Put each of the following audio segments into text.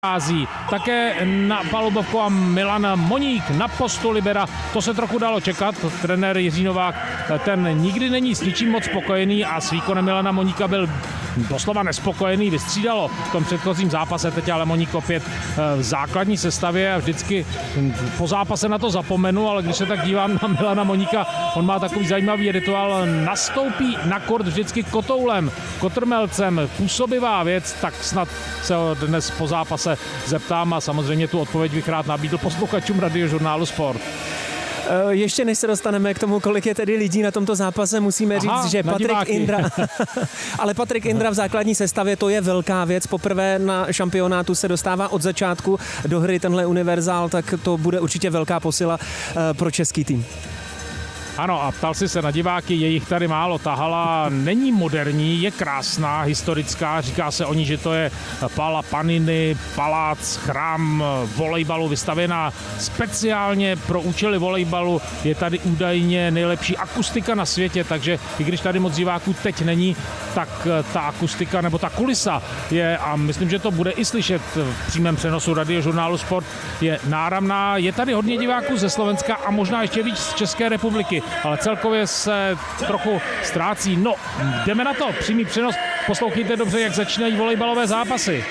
Také na palubovku a Milan Moník na postu libera. To se trochu dalo čekat. Trenér Jiří Novák, ten nikdy není s ničím moc spokojený a s výkonem Milana Moníka byl doslova nespokojený. Vystřídalo v tom předchozím zápase, teď ale Moník opět v základní sestavě a vždycky po zápase na to zapomenu, ale když se tak dívám na Milana Moníka, on má takový zajímavý rituál, nastoupí na kort vždycky kotoulem, kotrmelcem, působivá věc, tak snad se ho dnes po zápase zeptám a samozřejmě tu odpověď bych rád nabídl posluchačům Radiožurnálu Sport. Ještě než se dostaneme k tomu, kolik je tedy lidí na tomto zápase, musíme říct, že Patrik Indra, ale Patrik Indra v základní sestavě, to je velká věc. Poprvé na šampionátu se dostává od začátku do hry tenhle univerzál, tak to bude určitě velká posila pro český tým. Ano, a ptal si se na diváky, je jich tady málo. Ta hala není moderní, je krásná, historická. Říká se o ní, že to je Pala Paniny, palác, chrám volejbalu vystavěná speciálně pro účely volejbalu. Je tady údajně nejlepší akustika na světě, takže i když tady moc diváků teď není, tak ta akustika nebo ta kulisa je, a myslím, že to bude i slyšet v přímém přenosu Radiožurnálu Sport, je náramná. Je tady hodně diváků ze Slovenska a možná ještě víc z České republiky, ale celkově se trochu ztrácí. No, jdeme na to, přímý přenos. Poslouchejte dobře, jak začínají volejbalové zápasy.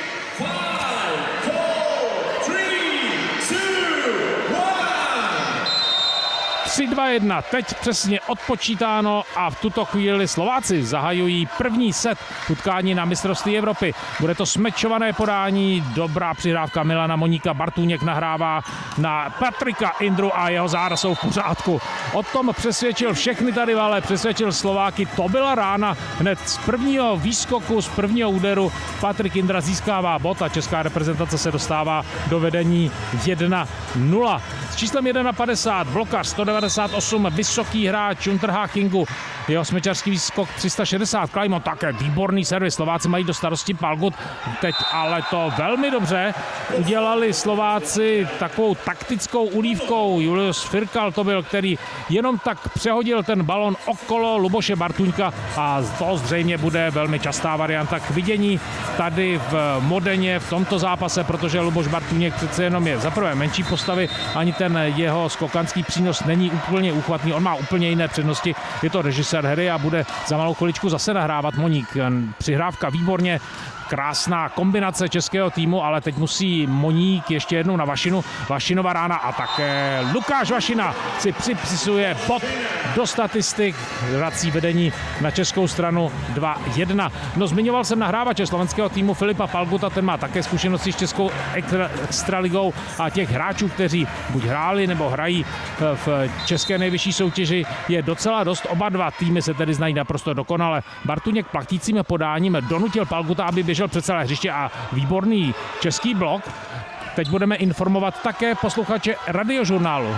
3-2-1, teď přesně odpočítáno a v tuto chvíli Slováci zahajují první set utkání na mistrovství Evropy. Bude to smečované podání, dobrá přihrávka Milana Moníka, Bartůněk nahrává na Patrika Indru a jeho záda jsou v pořádku. O tom přesvědčil všechny tady vale, přesvědčil Slováky, to byla rána hned z prvního výskoku, z prvního úderu. Patrik Indra získává bod a česká reprezentace se dostává do vedení 1-0. S číslem 1,50 blokař 198, vysoký hráč Unterhachingu, jeho smečarský výskok 360, Klajmon také výborný servis, Slováci mají do starosti Palgut, teď ale to velmi dobře udělali Slováci takovou taktickou ulívkou, Julius Firkal to byl, který jenom tak přehodil ten balon okolo Luboše Bartuňka a to zřejmě bude velmi častá varianta k vidění tady v Modeně v tomto zápase, protože Luboš Bartuněk přece jenom je zaprvé menší postavy, ani ten jeho skokanský přínos není úplně úchvatný, on má úplně jiné přednosti, je to režisér hry a bude za malou chviličku zase nahrávat Moník. Přihrávka výborně, krásná kombinace českého týmu, ale teď musí Moník ještě jednou na Vašinu. Vašinova rána a také Lukáš Vašina si připisuje bod do statistik, vrací vedení na českou stranu 2-1. No, zmiňoval jsem nahrávače slovenského týmu Filipa Palguta, ten má také zkušenosti s českou extraligou a těch hráčů, kteří buď hráli nebo hrají v české nejvyšší soutěži, je docela dost. Oba dva týmy se tedy znají naprosto dokonale. Bartuněk platícím podáním donutil Palguta, aby běžel před celé hřiště a výborný český blok. Teď budeme informovat také posluchače Radiožurnálu.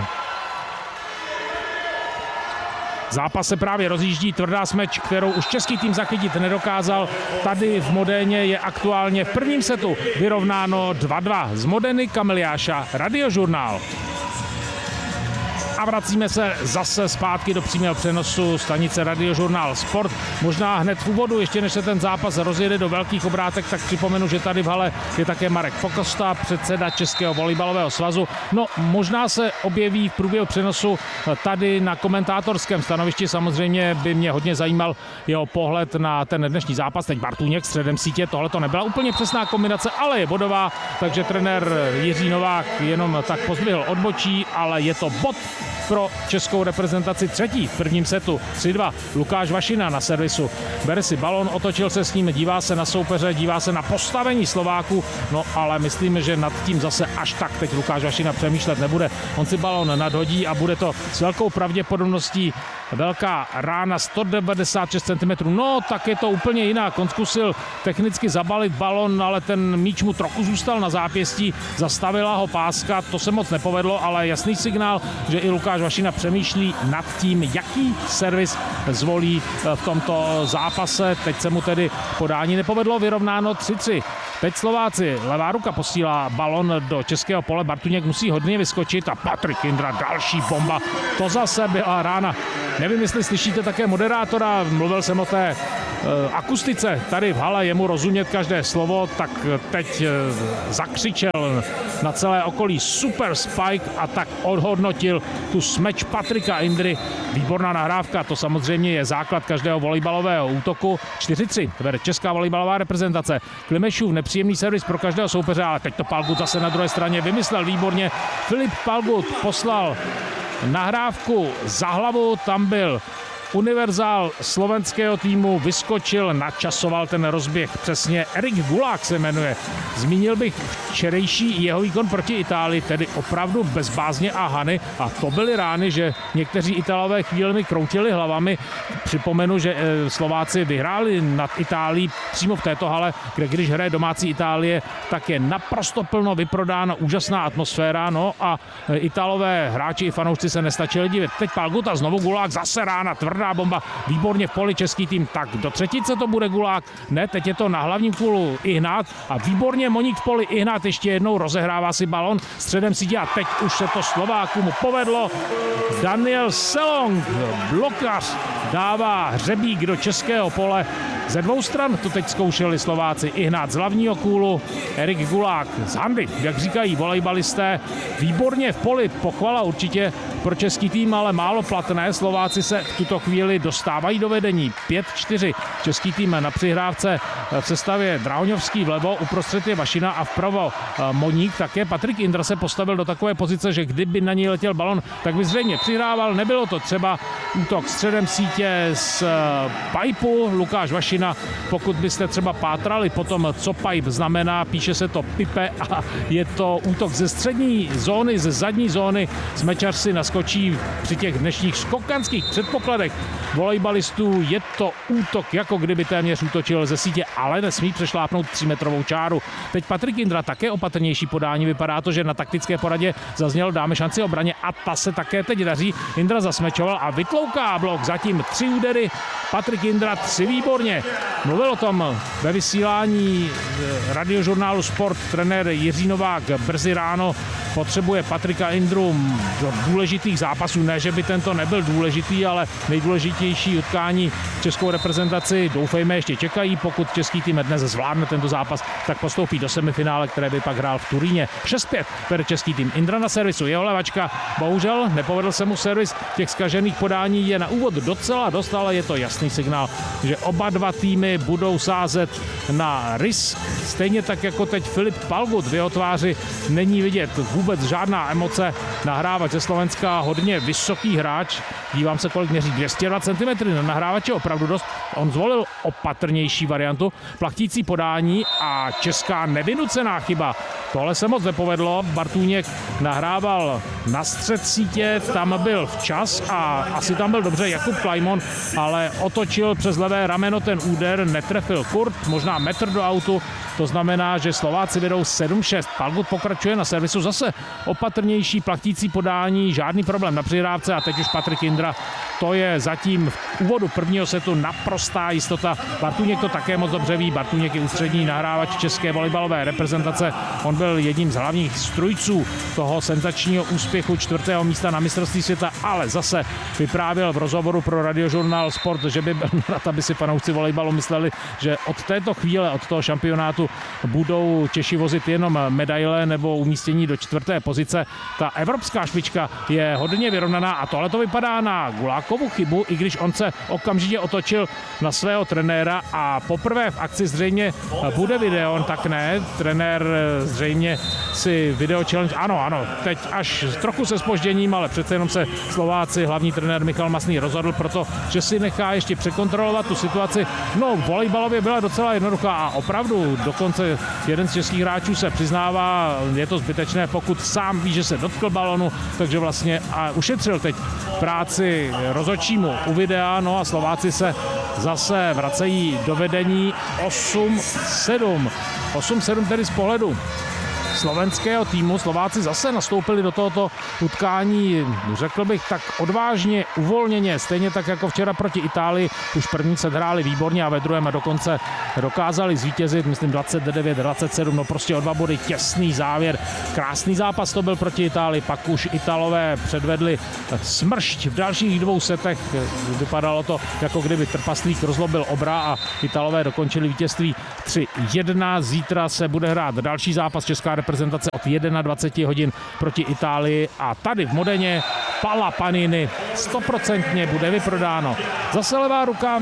Zápas se právě rozjíždí, tvrdá smeč, kterou už český tým zachytit nedokázal. Tady v Modéně je aktuálně v prvním setu vyrovnáno 2-2. Z Modeny Kamiliáša, Radiožurnál. A vracíme se zase zpátky do přímého přenosu stanice Radiožurnál Sport. Možná hned v úvodu, ještě než se ten zápas rozjede do velkých obrátek, tak připomenu, že tady v hale je také Marek Pokosta, předseda Českého volejbalového svazu. No, možná se objeví v průběhu přenosu tady na komentátorském stanovišti. Samozřejmě by mě hodně zajímal jeho pohled na ten dnešní zápas. Teď Bartůněk středem sítě, tohle to nebyla úplně přesná kombinace, ale je bodová, takže trenér Jiří Novák jenom tak pozdvihl odbočí, ale je to bod pro českou reprezentaci třetí v prvním setu. 3-2. Lukáš Vašina na servisu. Bere si balon, otočil se s ním, dívá se na soupeře, dívá se na postavení Slováků, no ale myslíme, že nad tím zase až tak teď Lukáš Vašina přemýšlet nebude. On si balon nadhodí a bude to s velkou pravděpodobností velká rána, 196 cm. No, tak je to úplně jinak. On zkusil technicky zabalit balon, ale ten míč mu trochu zůstal na zápěstí, zastavila ho páska, to se moc nepovedlo, ale jasný signál, že i Lukáš Vašina přemýšlí nad tím, jaký servis zvolí v tomto zápase. Teď se mu tedy podání nepovedlo, vyrovnáno 3-3. Teď Slováci, levá ruka posílá balon do českého pole, Bartuněk musí hodně vyskočit a Patrik Indra, další bomba. To zase byla rána. Nevím, jestli slyšíte také moderátora, mluvil jsem o té akustice tady v hale, je mu rozumět každé slovo, tak teď zakřičel na celé okolí super spike a tak odhodnotil tu smeč Patrika Indry. Výborná nahrávka, to samozřejmě je základ každého volejbalového útoku. 4-3 vede česká volejbalová reprezentace. Klimešův nepříjemný servis pro každého soupeře, ale teď to Palgut zase na druhé straně vymyslel výborně. Filip Palgut poslal nahrávku za hlavu, tam byl univerzál slovenského týmu, vyskočil, načasoval ten rozběh přesně. Erik Gulák se jmenuje. Zmínil bych včerejší jeho výkon proti Itálii, tedy opravdu bezbázně a hany, a to byly rány, že někteří Italové chvílemi kroutili hlavami. Připomenu, že Slováci vyhráli nad Itálií přímo v této hale, kde když hraje domácí Itálie, tak je naprosto plno, vyprodána, úžasná atmosféra, no a Italové hráči i fanoušci se nestačili divit. Teď Palgut a znovu Gulák, zase rána, tvrdá bomba, výborně v poli český tým, tak do třetice to bude Gulák, ne, teď je to na hlavním kůlu Ihnát a výborně Moník v poli, Ihnát ještě jednou rozehrává si balon středem sítě a teď už se to Slovákům povedlo. Daniel Selong, blokař, dává hřebík do českého pole. Ze dvou stran to teď zkoušeli Slováci. Ihnát z hlavního kůlu, Erik Gulák z handy, jak říkají volejbalisté. Výborně v poli, pochvala určitě pro český tým, ale málo platné. Slováci se v tuto chvíli dostávají do vedení. 5-4. Český tým na přihrávce v sestavě Drahoňovský vlevo, uprostřed je Vašina a vpravo Moník. Také Patrik Indra se postavil do takové pozice, že kdyby na něj letěl balon, tak by zřejmě přihrával. Nebylo to třeba útok středem sítě z pipeu. Lukáš Vašina, pokud byste třeba pátrali potom, co pipe znamená, píše se to pipe a je to útok ze střední zóny, ze zadní zóny. Smečař si naskočí při těch dnešních skokanských předpokladech volejbalistů. Je to útok, jako kdyby téměř útočil ze sítě, ale nesmí přešlápnout 3metrovou čáru. Teď Patrik Indra, také opatrnější podání. Vypadá to, že na taktické poradě zaznělo, dáme šanci obraně a ta se také teď daří. Indra zasmečoval a vytlouká blok. Zatím 3 údery. Patrik Indra 3 výborně. Mluvil o tom ve vysílání radiožurnálu Sport trenér Jiří Novák brzy ráno. Potřebuje Patrika Indru do důležitých zápasů. Ne, že by tento nebyl důležitý, ale nejdůležitější utkání českou reprezentaci doufejme ještě čekají. Pokud český tým dnes zvládne tento zápas, tak postoupí do semifinále, které by pak hrál v Turíně. 6-5 per český tým. Indra na servisu, jeho levačka. Bohužel nepovedl se mu servis. Těch zkažených podání je na úvod docela dost, ale je to jasný signál, že oba dva týmy budou sázet na risk. Stejně tak jako teď Filip Palgut, v jeho tváři není vidět vůbec žádná emoce. Nahrávač ze Slovenska, hodně vysoký hráč. Dívám se, kolik měří, 202 cm. Na nahrávače opravdu dost. On zvolil opatrnější variantu. Plachtící podání a česká nevynucená chyba. Tohle se moc nepovedlo. Bartůněk nahrával na střed sítě, tam byl včas a asi tam byl dobře Jakub Klajmon, ale otočil přes levé rameno ten úder, netrefil Kurt, možná metr do autu. To znamená, že Slováci vedou 7-6. Palgut pokračuje na servisu, zase opatrnější plachtící podání, žádný problém na přihrávce a teď už Patrik Indra. To je zatím v úvodu prvního setu naprostá jistota. Bartůněk to také moc dobře ví. Bartůněk je ústřední nahrávač české volejbalové reprezentace. On byl jedním z hlavních strůjců toho senzačního úspěchu 4. místa na mistrovství světa, ale zase vyprávěl v rozhovoru pro radiožurnál Sport, že by byl rád, aby si fanoušci volejbalu mysleli, že od této chvíle, od toho šampionátu budou Češi vozit jenom medaile nebo umístění do 4. pozice. Ta evropská špička je hodně vyrovnaná a tohle to vypadá na Gulákovu chybu, i když on se okamžitě otočil na svého trenéra a poprvé v akci zřejmě bude video, tak ne, trenér zřejmě si video challenge, ano, teď až trochu se zpožděním, ale přece jenom se Slováci, hlavní trenér Michal Masný rozhodl proto, že si nechá ještě překontrolovat tu situaci. No, volejbalově byla docela jednoduchá a opravdu dokonce jeden z českých hráčů se přiznává, je to zbytečné, pokud sám ví, že se dotkl balonu, takže vlastně a ušetřil teď práci rozhodčímu u videa, no a Slováci se zase vracejí do vedení 8-7. 8-7 tedy z pohledu slovenského týmu. Slováci zase nastoupili do tohoto utkání, řekl bych, tak odvážně, uvolněně, stejně tak jako včera proti Itálii. Už první set hráli výborně a ve druhém dokonce dokázali zvítězit, myslím 29-27, no prostě o 2 body, těsný závěr. Krásný zápas to byl proti Itálii, pak už Italové předvedli smršť v dalších 2 setech. Vypadalo to, jako kdyby trpaslík rozlobil obra a Italové dokončili vítězství 3-1. Zítra se bude hrát další zápas, česká reprezentace od 21 hodin proti Itálii a tady v Modeně Pala Panini 100% bude vyprodáno. Zase levá ruka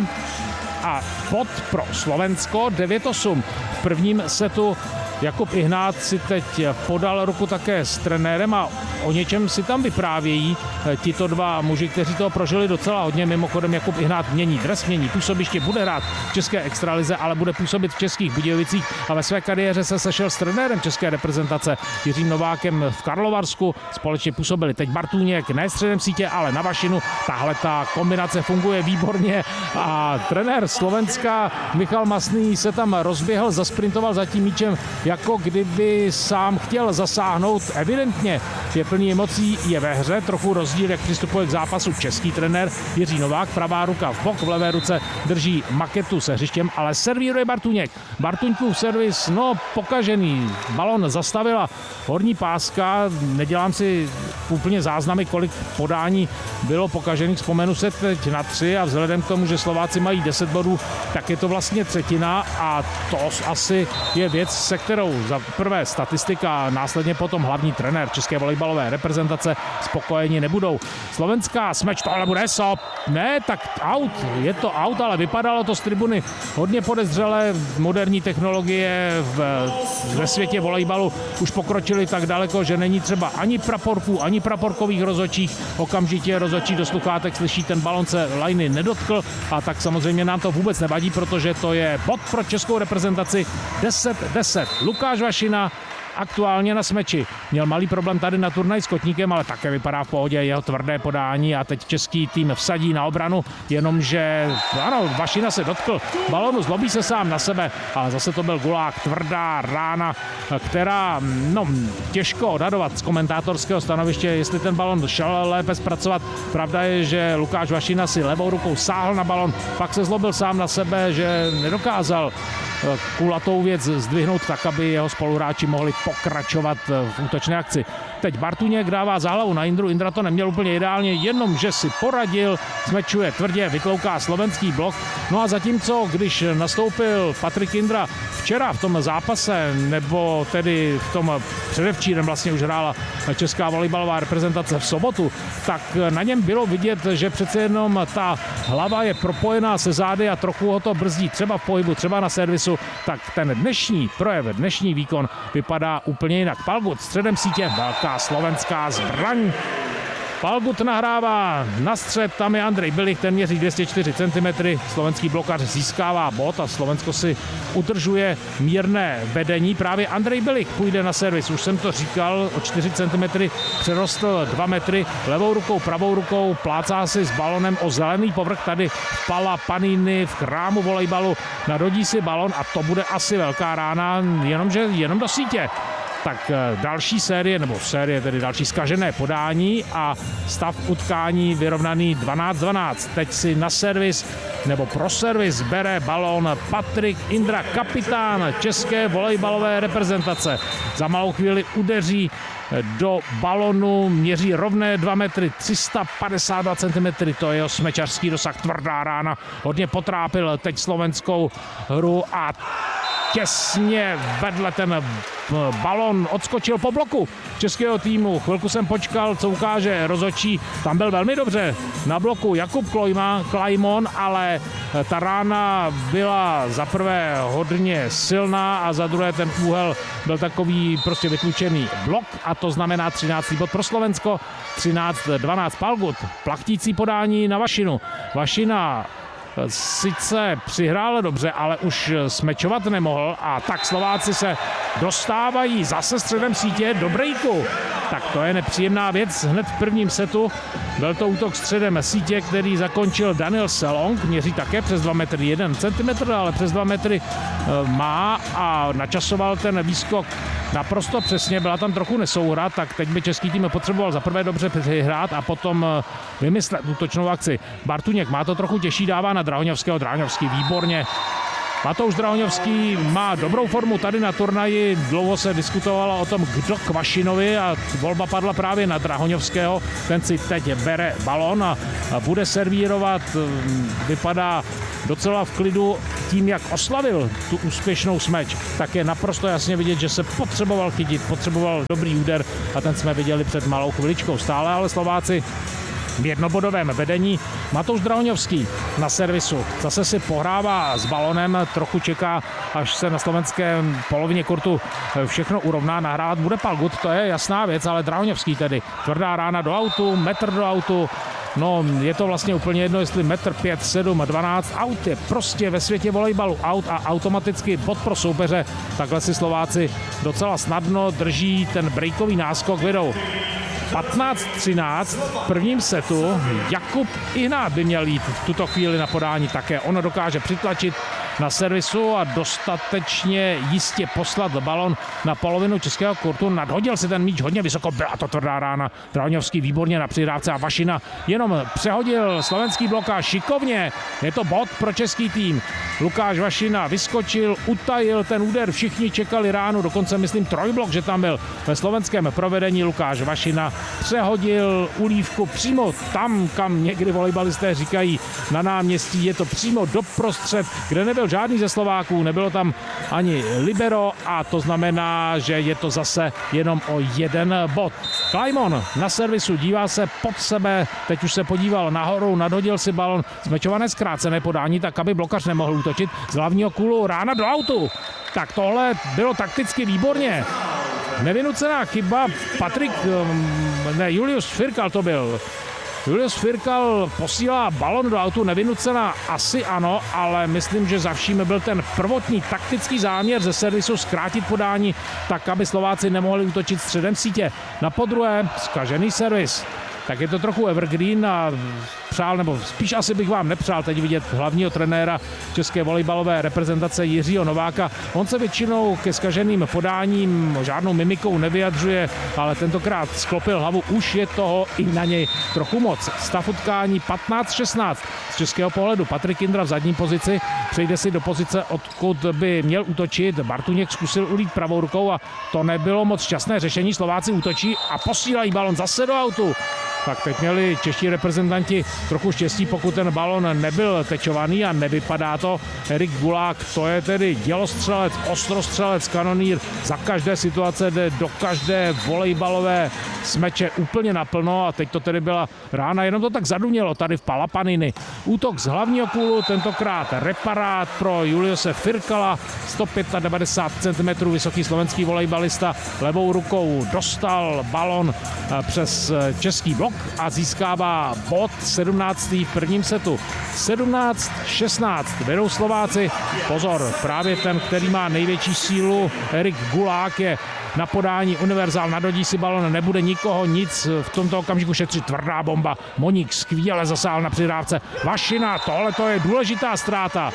a bod pro Slovensko 9-8. V prvním setu Jakub Ihnát si teď podal ruku také s trenérem a o něčem si tam vyprávějí tito dva muži, kteří toho prožili docela hodně. Mimochodem Jakub Ihnát mění dres, mění působiště, bude hrát v české extralize, ale bude působit v Českých Budějovicích a ve své kariéře se sešel s trenérem české reprezentace Jiřím Novákem v Karlovarsku. Společně působili teď Bartůněk, ne středem sítě, ale na Vašinu. Tahle ta kombinace funguje výborně a trenér Slovenska Michal Masný se tam rozběhl, zasprintoval za tím míčem, jako kdyby sám chtěl zasáhnout. Evidentně je plný emocí, je ve hře, trochu rozdíl, jak přistupuje k zápasu český trenér Jiří Novák, pravá ruka v bok, v levé ruce drží maketu se hřištěm, ale servíruje Bartůněk. Bartůňkův servis, no pokažený, balon zastavila horní páska, nedělám si úplně záznamy, kolik podání bylo pokažených, vzpomenu se teď na 3 a vzhledem k tomu, že Slováci mají 10 bodů, tak je to vlastně třetina a to asi je věc, se kterou za prvé statistika, následně potom hlavní trenér české volejbalové reprezentace spokojeni nebudou. Slovenská smeč, tohle bude stop. Ne, tak out, je to out, ale vypadalo to z tribuny hodně podezřele. Moderní technologie ve světě volejbalu už pokročily tak daleko, že není třeba ani praporků, ani praporkových rozhodčích. Okamžitě rozhodčí do sluchátek slyší, ten balon se lajny nedotkl a tak samozřejmě nám to vůbec nevadí, protože to je bod pro českou reprezentaci 10-10. Lukáš Vašina aktuálně na smeči. Měl malý problém tady na turnaj s Kotníkem, ale také vypadá v pohodě jeho tvrdé podání a teď český tým vsadí na obranu, jenomže ano, Vašina se dotkl balonu, zlobí se sám na sebe, ale zase to byl gulák, tvrdá rána, která, no, těžko odhadovat z komentátorského stanoviště, jestli ten balon šel lépe zpracovat. Pravda je, že Lukáš Vašina si levou rukou sáhl na balon, pak se zlobil sám na sebe, že nedokázal kulatou věc zdvihnout tak, aby jeho spoluhráči mohli pokračovat v útočné akci. Teď Bartůněk dává za hlavu na Indru, Indra to neměl úplně ideálně, jenomže si poradil, smečuje tvrdě, vytlouká slovenský blok. No a zatímco, když nastoupil Patrik Indra včera v tom zápase, nebo tedy v tom předevčírem vlastně už hrála česká volejbalová reprezentace v sobotu, tak na něm bylo vidět, že přece jenom ta hlava je propojená se zády a trochu ho to brzdí třeba v pohybu, třeba na servisu, tak ten dnešní projev, dnešní výkon vypadá úplně jinak. Palgut středem sítě, velká slovenská zbraň. Palgut nahrává na střed, tam je Andrej Bilich, ten měří 204 cm, slovenský blokař získává bod a Slovensko si udržuje mírné vedení. Právě Andrej Bilich půjde na servis, už jsem to říkal, o 4 cm přerostl 2 metry, levou rukou, pravou rukou, plácá si s balonem o zelený povrch tady Pala Panini v chrámu volejbalu, nadhodí si balon a to bude asi velká rána, jenom do sítě. Tak další série, tedy další zkažené podání a stav utkání vyrovnaný 12-12. Teď si na servis nebo pro servis bere balón Patrik Indra, kapitán české volejbalové reprezentace. Za malou chvíli udeří do balonu, měří rovné 2 metry, 352 cm, to je jeho smečařský dosah, tvrdá rána, hodně potrápil teď slovenskou hru a těsně vedle ten balon odskočil po bloku českého týmu. Chvilku jsem počkal, co ukáže rozhodčí. Tam byl velmi dobře na bloku Jakub Klajmon, ale ta rána byla za prvé hodně silná a za druhé ten úhel byl takový prostě vytlučený blok a to znamená 13. bod pro Slovensko. 13-12 Palgut. Plachtící podání na Vašinu. Vašina sice přihrál dobře, ale už smečovat nemohl a tak Slováci se dostávají zase středem sítě do breaku. Tak to je nepříjemná věc hned v prvním setu. Byl to útok středem sítě, který zakončil Daniel Selong, měří také přes 2 metry 1 centimetr, ale přes 2 metry má a načasoval ten výskok naprosto přesně. Byla tam trochu nesouhra, tak teď by český tým potřeboval zaprvé dobře přihrát a potom vymyslet útočnou akci. Bartuněk má to trochu těžší, dává na Drahoňovského, Drahoňovský výborně. Matouš Drahoňovský má dobrou formu tady na turnaji, dlouho se diskutovalo o tom, kdo k Vašinovi a volba padla právě na Drahoňovského, ten si teď bere balon a bude servírovat, vypadá docela v klidu tím, jak oslavil tu úspěšnou smeč, tak je naprosto jasně vidět, že se potřeboval chytit, potřeboval dobrý úder a ten jsme viděli před malou chviličkou. Stále ale Slováci v jednobodovém vedení. Matouš Drahoňovský na servisu. Zase si pohrává s balonem, trochu čeká, až se na slovenském polovině kurtu všechno urovná. Nahrávat bude Palgut, to je jasná věc, ale Drahoňovský tedy. Tvrdá rána do autu, metr do autu. No, je to vlastně úplně jedno, jestli 1,5 m, 7, 12. Aut je prostě ve světě volejbalu aut a automaticky bod pro soupeře. Takhle si Slováci docela snadno drží ten breakový náskok, vedou 15-13 v prvním setu. Jakub Ihnát by měl jít v tuto chvíli na podání také. Ono dokáže přitlačit na servisu a dostatečně jistě poslat balon na polovinu českého kurtu. Nadhodil si ten míč hodně vysoko, byla to tvrdá rána. Drahoňovský výborně na přihrávce a Vašina jenom přehodil slovenský blok a šikovně. Je to bod pro český tým. Lukáš Vašina vyskočil, utajil ten úder, všichni čekali ránu, dokonce myslím trojblok, že tam byl ve slovenském provedení. Lukáš Vašina přehodil ulívku přímo tam, kam někdy volejbalisté říkají na náměstí. Je to přímo doprostřed, kde nebyl žádný ze Slováků, nebylo tam ani libero a to znamená, že je to zase jenom o 1 bod. Klajmon na servisu, dívá se pod sebe, teď už se podíval nahoru, nadhodil si balon, smečované zkrácené podání, tak aby blokař nemohl útočit z hlavního kůlu, rána do autu. Tak tohle bylo takticky výborně. Nevynucená chyba, Julius Firkal to byl. Julius Firkal posílá balon do autu, nevynucená asi ano, ale myslím, že za vším byl ten prvotní taktický záměr ze servisu zkrátit podání tak, aby Slováci nemohli útočit středem sítě. Na podruhé zkažený servis. Tak je to trochu evergreen a přál, nebo spíš asi bych vám nepřál teď vidět hlavního trenéra české volejbalové reprezentace Jiřího Nováka. On se většinou ke zkaženým podáním žádnou mimikou nevyjadřuje, ale tentokrát sklopil hlavu, už je toho i na něj trochu moc. Stav utkání 15-16 z českého pohledu. Patrik Indra v zadní pozici, přejde si do pozice, odkud by měl útočit. Bartuněk zkusil ulít pravou rukou a to nebylo moc šťastné řešení. Slováci útočí a posílají balon zase do autu. Tak teď měli čeští reprezentanti trochu štěstí, pokud ten balon nebyl tečovaný a nevypadá to. Erik Gulák, to je tedy dělostřelec, ostrostřelec, kanonýr, za každé situace jde do každé volejbalové smeče úplně naplno a teď to tedy byla rána, jenom to tak zadunělo tady v Palapaniny. Útok z hlavního kůlu, tentokrát reparát pro Juliuse Firkala, 195 cm vysoký slovenský volejbalista, levou rukou dostal balon přes český blok a získává bod 17. v prvním setu. 17-16 vedou Slováci. Pozor, právě ten, který má největší sílu, Erik Gulák, je na podání univerzál, nadhodí si balon, nebude nikoho nic v tomto okamžiku šetřit. Tvrdá bomba, Moník skvěle zasál na přihrávce. Vašina, tohle to je důležitá ztráta.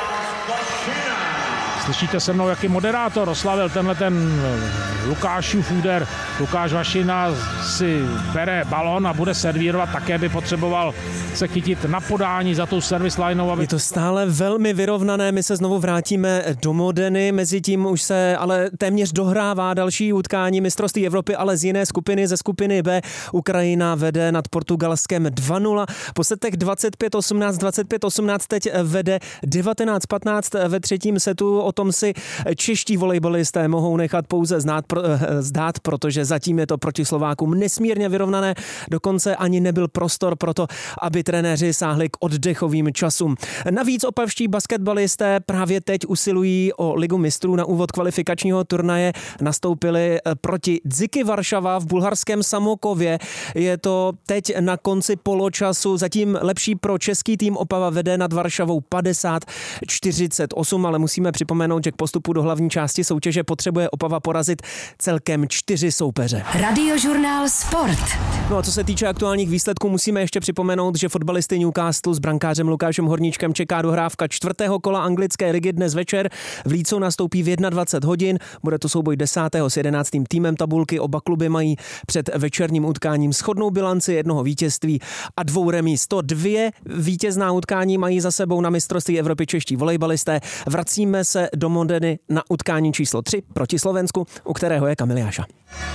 Slyšíte se mnou, jaký moderátor oslavil tenhle ten Lukášův úder. Lukáš Vašina si bere balon a bude servírovat, také by potřeboval se chytit na podání za tou service lineou. Aby... Je to stále velmi vyrovnané, my se znovu vrátíme do Modeny, mezitím už se ale téměř dohrává další utkání mistrovství Evropy, ale z jiné skupiny, ze skupiny B. Ukrajina vede nad Portugalskem 2-0, po setech 25-18, 25-18 teď vede 19-15 ve třetím setu. O tom si čeští volejbalisté mohou nechat pouze zdát, protože zatím je to proti Slovákům nesmírně vyrovnané, dokonce ani nebyl prostor pro to, aby trenéři sáhli k oddechovým časům. Navíc opavští basketbalisté právě teď usilují o Ligu mistrů. Na úvod kvalifikačního turnaje nastoupili proti Dziky Varšava v bulharském Samokově. Je to teď na konci poločasu, zatím lepší pro český tým. Opava vede nad Varšavou 50-48, ale musíme připomenout, připomenout, že k postupu do hlavní části soutěže potřebuje Opava porazit celkem 4 soupeře. Radiožurnál Sport. No a co se týče aktuálních výsledků, musíme ještě připomenout, že fotbalisty Newcastle s brankářem Lukášem Horníčkem čeká dohrávka 4. kola anglické ligy dnes večer. V Leedsu nastoupí v 21 hodin. Bude to souboj 10. s 11. týmem tabulky. Oba kluby mají před večerním utkáním shodnou bilanci 1 vítězství a 2 remíz. 2 vítězná utkání mají za sebou na mistrovství Evropy čeští volejbalisté. Vracíme se do Modeny na utkání číslo 3 proti Slovensku, u kterého je Kamil Jáša.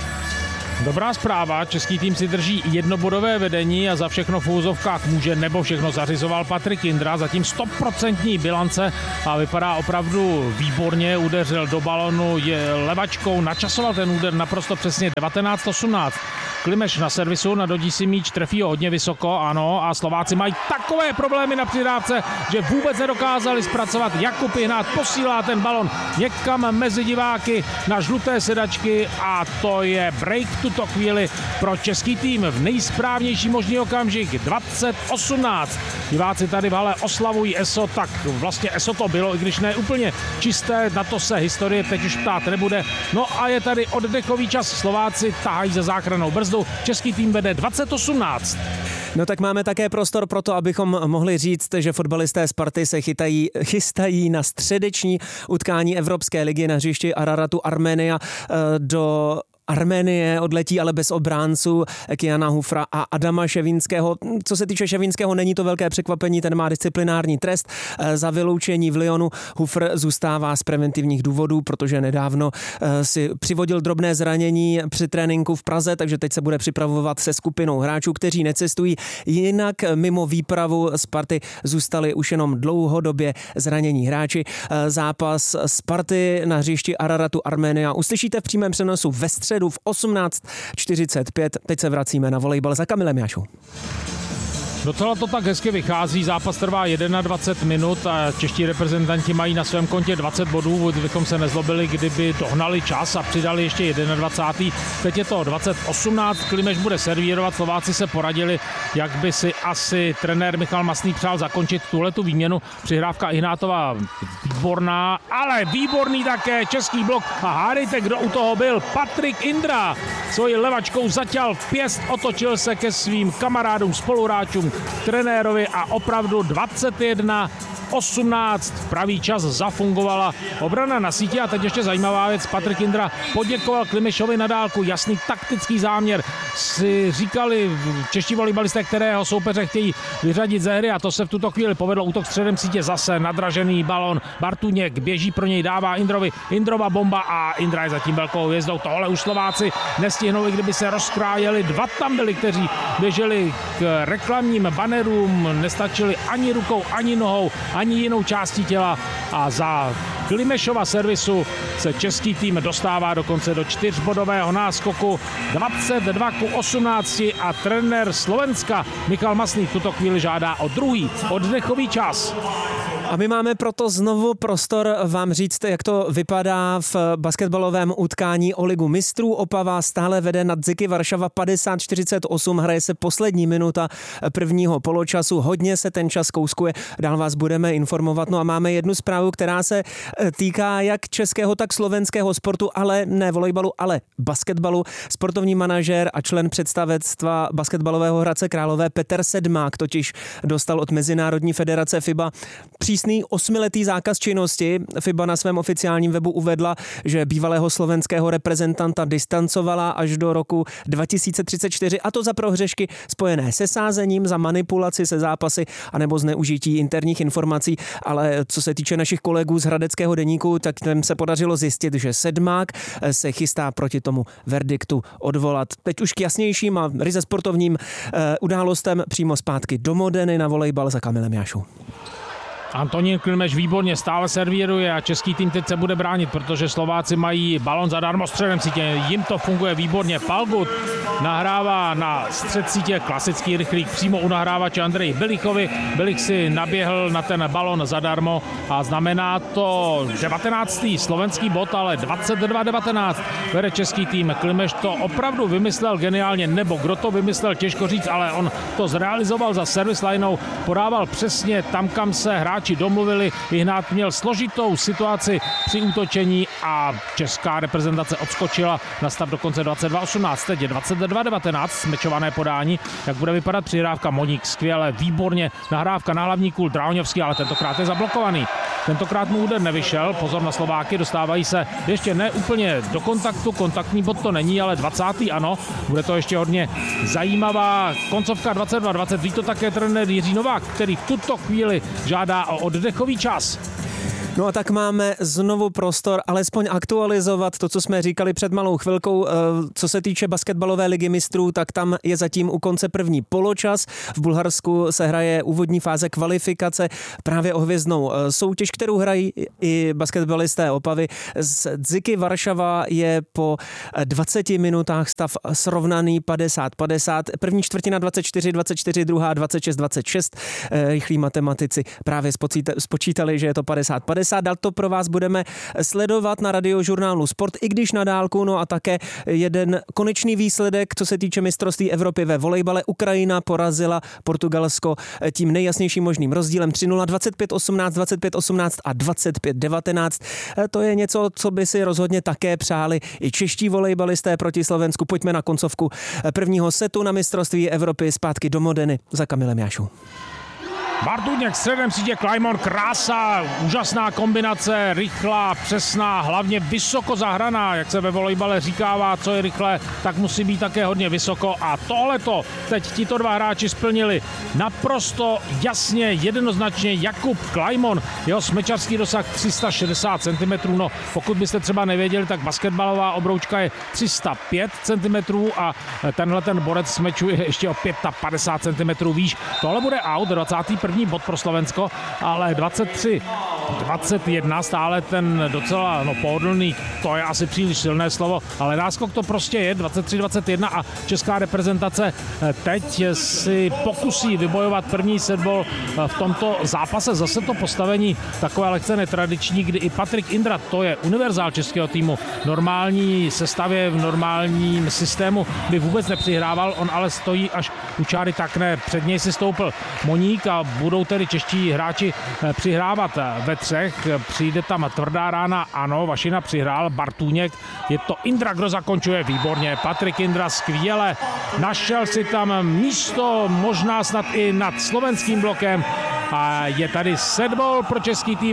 Dobrá zpráva, český tým si drží jednobodové vedení a za všechno v úzovkách může nebo všechno zařizoval Patrik Indra, zatím 100% bilance a vypadá opravdu výborně, udeřil do balonu, je levačkou, načasoval ten úder naprosto přesně 19-18. Klimeš na servisu, nadhodí si míč, trefí ho hodně vysoko, ano, a Slováci mají takové problémy na přihrávce, že vůbec nedokázali zpracovat. Jakub Ihnát posílá ten balon někam mezi diváky na žluté sedačky a to je break v tuto chvíli pro český tým v nejsprávnější možný okamžik 20-18. Diváci tady v hale oslavují ESO, tak vlastně ESO to bylo, i když ne úplně čisté, na to se historie teď už ptát nebude. No a je tady oddechový čas, Slováci tahají za záchrannou brzdu, český tým vede 20-18. No tak máme také prostor pro to, abychom mohli říct, že fotbalisté Sparty se chystají na středeční utkání Evropské ligy na hřišti Araratu Arménia. Do Arménie odletí ale bez obránců Kyana Hufra a Adama Ševínského. Co se týče Ševínského, není to velké překvapení, ten má disciplinární trest za vyloučení v Lyonu. Hufr zůstává z preventivních důvodů, protože nedávno si přivodil drobné zranění při tréninku v Praze, takže teď se bude připravovat se skupinou hráčů, kteří necestují. Jinak mimo výpravu Sparty zůstali už jenom dlouhodobě zranění hráči. Zápas Sparty na hřišti Araratu Arménia uslyšíte v přímém přenosu ve středu v 18:45. Teď se vracíme na volejbal za Kamilem Jášou. Docela to tak hezky vychází, zápas trvá 21 minut a čeští reprezentanti mají na svém kontě 20 bodů, kdybychom se nezlobili, kdyby dohnali čas a přidali ještě 21. Teď je to 20-18, Klimeš bude servírovat, Slováci se poradili, jak by si asi trenér Michal Masný přál zakončit tuhletu výměnu. Přihrávka Ihnátová výborná, ale výborný také český blok a hádejte, kdo u toho byl, Patrik Indra. Svojí levačkou zaťal pěst, otočil se ke svým kamarádům, spoluhráčům, trenérovi a opravdu 21-18 pravý čas zafungovala obrana na síti a teď ještě zajímavá věc, Patrik Indra poděkoval Klimešovi na dálku, jasný taktický záměr, si říkali čeští volejbalisté, kterého soupeře chtějí vyřadit ze hry a to se v tuto chvíli povedlo, útok středem sítě zase nadražený balon, Bartuněk běží pro něj, dává Indrovi, Indrova bomba a Indra je zatím velkou hvězdou, tohle už Slováci nestihnou, i kdyby se rozkrájeli, 2 tam byli, kteří běželi k reklamním banerům, nestačili ani rukou, ani nohou, ani jinou částí těla a za Klimešova servisu se český tým dostává dokonce do 4bodového náskoku 22-18 a trenér Slovenska Michal Masný v tuto chvíli žádá o druhý oddechový čas. A my máme proto znovu prostor vám říct, jak to vypadá v basketbalovém utkání o ligu mistrů. Opava stále vede nad Ziky Varšava 50-48, hraje se poslední minuta prvního poločasu, hodně se ten čas kouskuje, dál vás budeme informovat. No a máme jednu zprávu, která se týká jak českého, tak slovenského sportu, ale ne volejbalu, ale basketbalu. Sportovní manažér a člen představenstva basketbalového Hradce Králové Petr Sedmák totiž dostal od Mezinárodní federace FIBA přísný 8letý zákaz činnosti. FIBA na svém oficiálním webu uvedla, že bývalého slovenského reprezentanta distancovala až do roku 2034 a to za prohřešky spojené se sázením, za manipulaci se zápasy anebo zneužití interních informací, ale co se týče našich kolegů z Hradeckého deníku, tak těm se podařilo zjistit, že Sedmák se chystá proti tomu verdiktu odvolat. Teď už k jasnějším a ryze sportovním událostem přímo zpátky do Modeny na volejbal za Kamilem Jášou. Antonín Klimeš výborně stále servíruje a český tým teď se bude bránit, protože Slováci mají balon zadarmo středem sítě. Jim to funguje výborně. Palgut nahrává na střed sítě, klasický rychlík přímo u nahrávače Andreji Bilichovi. Bilich si naběhl na ten balon zadarmo a znamená to 19. slovenský bod, ale 22-19 vede český tým. Klimeš to opravdu vymyslel geniálně, nebo kdo to vymyslel, těžko říct, ale on to zrealizoval za service lineou, podával přesně tam, kam se hráč hráči domluvili. Ihnát měl složitou situaci při útočení a česká reprezentace odskočila na stav dokonce 22-18, teď je 22-19, smečované podání. Jak bude vypadat přihrávka? Moník skvěle, výborně, nahrávka na hlavní kůl, Drahoňovský, ale tentokrát je zablokovaný. Tentokrát mu úder nevyšel, pozor na Slováky, dostávají se ještě ne úplně do kontaktu, kontaktní bod to není, ale 20. ano, bude to ještě hodně zajímavá koncovka 22-20, ví to také trenér Jiří Novák, který v tuto chvíli žádá o oddechový čas. No a tak máme znovu prostor alespoň aktualizovat to, co jsme říkali před malou chvilkou. Co se týče basketbalové ligy mistrů, tak tam je zatím u konce první poločas. V Bulharsku se hraje úvodní fáze kvalifikace právě o hvězdnou soutěž, kterou hrají i basketbalisté Opavy. Z Dziky Varšava je po 20 minutách stav srovnaný 50-50. První čtvrtina 24-24, druhá 26-26. Rychlí matematici právě spočítali, že je to 50-50. Dál to pro vás budeme sledovat na Radiožurnálu Sport, i když na dálku. No a také jeden konečný výsledek, co se týče mistrovství Evropy ve volejbale. Ukrajina porazila Portugalsko tím nejjasnějším možným rozdílem 3-0, 25-18, 25-18 a 25-19. To je něco, co by si rozhodně také přáli i čeští volejbalisté proti Slovensku. Pojďme na koncovku prvního setu na mistrovství Evropy zpátky do Modeny za Kamilem Jášou. Bartuněk středem sítě, Klajmon, krása, úžasná kombinace, rychlá, přesná, hlavně vysoko zahraná, jak se ve volejbale říkává, co je rychle, tak musí být také hodně vysoko a tohleto teď tito dva hráči splnili naprosto jasně, jednoznačně. Jakub Klajmon, jeho smečarský dosah 360 cm, no pokud byste třeba nevěděli, tak basketbalová obroučka je 305 cm a tenhle ten borec smečuje ještě o 55 cm výš. Tohle bude out, 21. bod pro Slovensko, ale 23-21 stále ten docela pohodlný, to je asi příliš silné slovo, ale náskok to prostě je, 23-21 a česká reprezentace teď si pokusí vybojovat první setball v tomto zápase. Zase to postavení takové lehce netradiční, kdy i Patrik Indra, to je univerzál českého týmu, v normální sestavě, v normálním systému by vůbec nepřihrával, on ale stojí až u čáry, tak ne, před něj si stoupil Moník a budou tedy čeští hráči přihrávat ve třech. Přijde tam tvrdá rána, ano, Vašina přihrál, Bartůněk, je to Indra, kdo zakončuje výborně. Patrik Indra skvěle, našel si tam místo, možná snad i nad slovenským blokem. A je tady setball pro český tým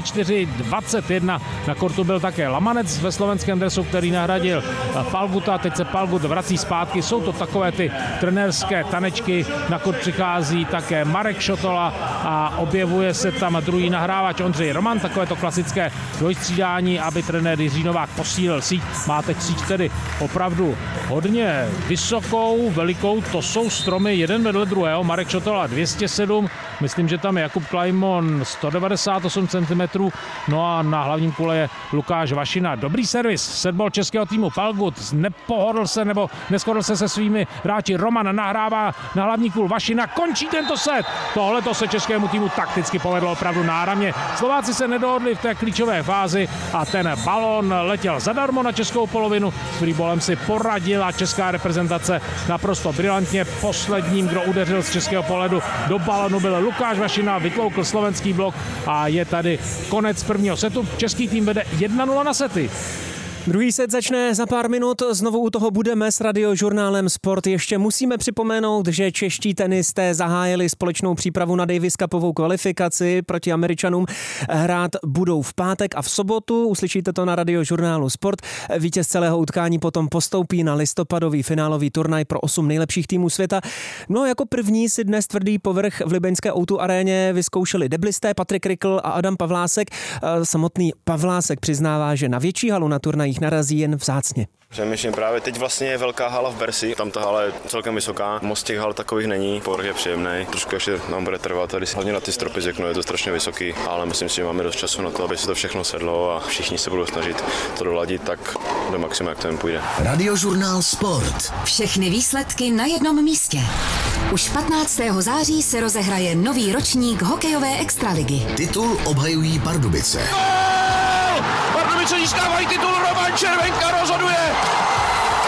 24-21. Na kortu byl také Lamanec ve slovenském dresu, který nahradil Palguta. Teď se Palgut vrací zpátky. Jsou to takové ty trenérské tanečky. Na kort přichází také Marek Šotola a objevuje se tam druhý nahrávač Ondřej Roman. Takové to klasické dvojstřídání, aby trenér Jiří Novák posílil síť. Má teď síť tedy opravdu hodně vysokou, velikou. To jsou stromy jeden vedle druhého. Marek Šotola 207. Myslím, že tam je Jakub Klajmon 198 cm, no a na hlavním kule je Lukáš Vašina. Dobrý servis, setball českého týmu, Palgut nepohodl se nebo neschodl se svými hráči, Roman nahrává na hlavní kůl, Vašina končí tento set. Tohle to se českému týmu takticky povedlo opravdu náramně. Slováci se nedohodli v té klíčové fázi a ten balón letěl zadarmo na českou polovinu. S freeballem si poradila česká reprezentace naprosto brilantně. Posledním, kdo udeřil z českého pohledu do balonu, byl Lukáš Vašina, vytloukl slovenský blok a je tady konec prvního setu. Český tým vede 1-0 na sety. Druhý set začne za pár minut, znovu u toho budeme s Radiožurnálem Sport. Ještě musíme připomenout, že čeští tenisté zahájili společnou přípravu na Davis Cupovou kvalifikaci proti Američanům. Hrát budou v pátek a v sobotu, uslyšíte to na Radiožurnálu Sport. Vítěz celého utkání potom postoupí na listopadový finálový turnaj pro 8 nejlepších týmů světa. No jako první si dnes tvrdý povrch v libeňské O2 aréně vyzkoušeli deblisté Patrik Rikl a Adam Pavlásek. Samotný Pavlásek přiznává, že na větší halu na turnaj narazí jen vzácně. Přemýšlím právě, teď vlastně je velká hala v Bersi, tam ta hala je celkem vysoká, moc těch hal takových není, povrch je příjemný, trošku ještě nám bude trvat, tady hlavně na ty stropy zvyknu, je to strašně vysoký, ale myslím si, že máme dost času na to, aby se to všechno sedlo a všichni se budou snažit to doladit tak do maxima, jak to jim půjde. Radiožurnál Sport. Všechny výsledky na jednom místě. Už 15. září se rozehraje nový ročník hokejové extraligy. Titul obhajují Pardubice. Pardubice získávají titul, Roman Červenka rozhoduje.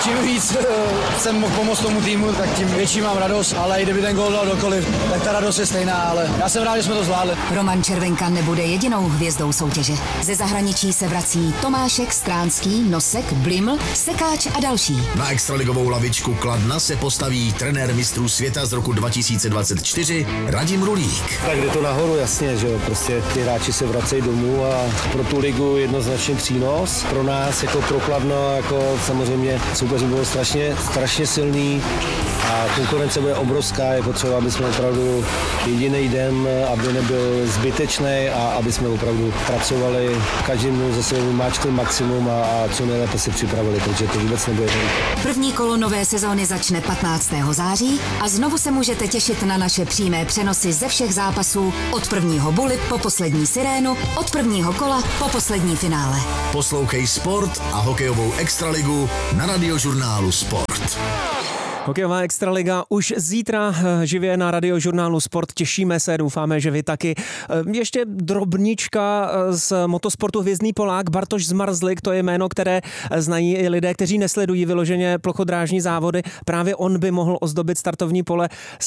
čím víc jsem mohl pomoct tomu týmu, tak tím větší mám radost, ale i kdyby ten gól dal dokoliv, tak ta radost je stejná, ale já jsem rád, že jsme to zvládli. Roman Červenka nebude jedinou hvězdou soutěže. Ze zahraničí se vrací Tomášek, Stránský, Nosek, Bliml, Sekáč a další. Na extraligovou lavičku Kladna se postaví trenér mistrů světa z roku 2024 Radim Rulík. Tak jde to nahoru, jasně, že jo, prostě ty hráči se vracejí domů a pro tu ligu jednoznačně přínos. Pro nás jako pro Kladno, jako samozřejmě soupeři bylo strašně silný a konkurence bude obrovská, je potřeba, aby jsme opravdu jediný den, aby nebyl zbytečný a aby jsme opravdu pracovali každým dnem ze svým máčkem maximum a co nejlépe se připravili, protože to vůbec nebude. První kolo nové sezóny začne 15. září a znovu se můžete těšit na naše přímé přenosy ze všech zápasů od prvního buly po poslední sirénu, od prvního kola po poslední finále. Poslouchej Sport a hokejovou extraligu na Radiožurnálu Sport. Hokejová extraliga už zítra živě na Radiožurnálu Sport. Těšíme se, doufáme, že vy taky. Ještě drobnička z motosportu. Hvězdný Polák Bartoš Zmarzlik, to je jméno, které znají i lidé, kteří nesledují vyloženě plochodrážní závody. Právě on by mohl ozdobit startovní pole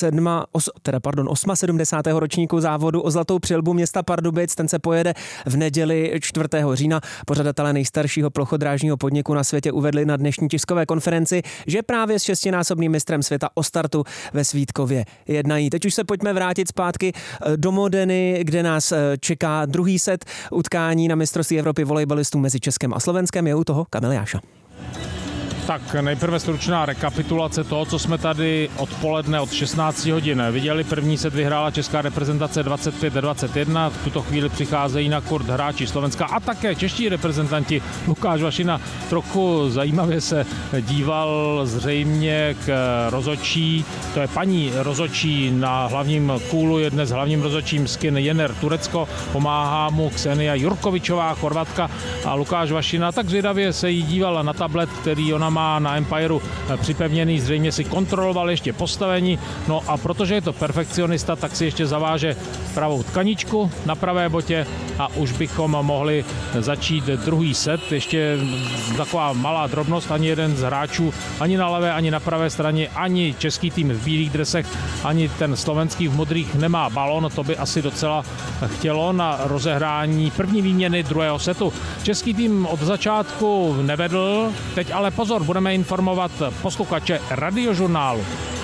78. ročníku závodu o Zlatou přilbu města Pardubic. Ten se pojede v neděli 4. října. Pořadatelé nejstaršího plochodrážního podniku na světě uvedli na dnešní tiskové konferenci, že právě s 6násobným mistrem světa o startu ve Svítkově jednají. Teď už se pojďme vrátit zpátky do Modeny, kde nás čeká druhý set utkání na mistrovství Evropy volejbalistů mezi Českem a Slovenskem. Je u toho Kamil Jáša. Tak nejprve stručná rekapitulace toho, co jsme tady odpoledne od 16 hodin viděli. První set vyhrála česká reprezentace 25-21. V tuto chvíli přicházejí na kort hráči Slovenska a také čeští reprezentanti. Lukáš Vašina trochu zajímavě se díval zřejmě k rozhodčí. To je paní rozhodčí na hlavním kůlu, je dnes hlavním rozhodčím Skin Jenner Turecko. Pomáhá mu Ksenia Jurkovičová, Chorvatka, a Lukáš Vašina tak zvědavě se jí díval na tablet, který ona má na Empireu připevněný, zřejmě si kontroloval ještě postavení, no a protože je to perfekcionista, tak si ještě zaváže pravou tkaničku na pravé botě a už bychom mohli začít druhý set. Ještě taková malá drobnost, ani jeden z hráčů, ani na levé, ani na pravé straně, ani český tým v bílých dresech, ani ten slovenský v modrých nemá balon, to by asi docela chtělo na rozehrání první výměny druhého setu. Český tým od začátku nevedl, teď ale pozor, budeme informovat posluchače Radiožurnálu.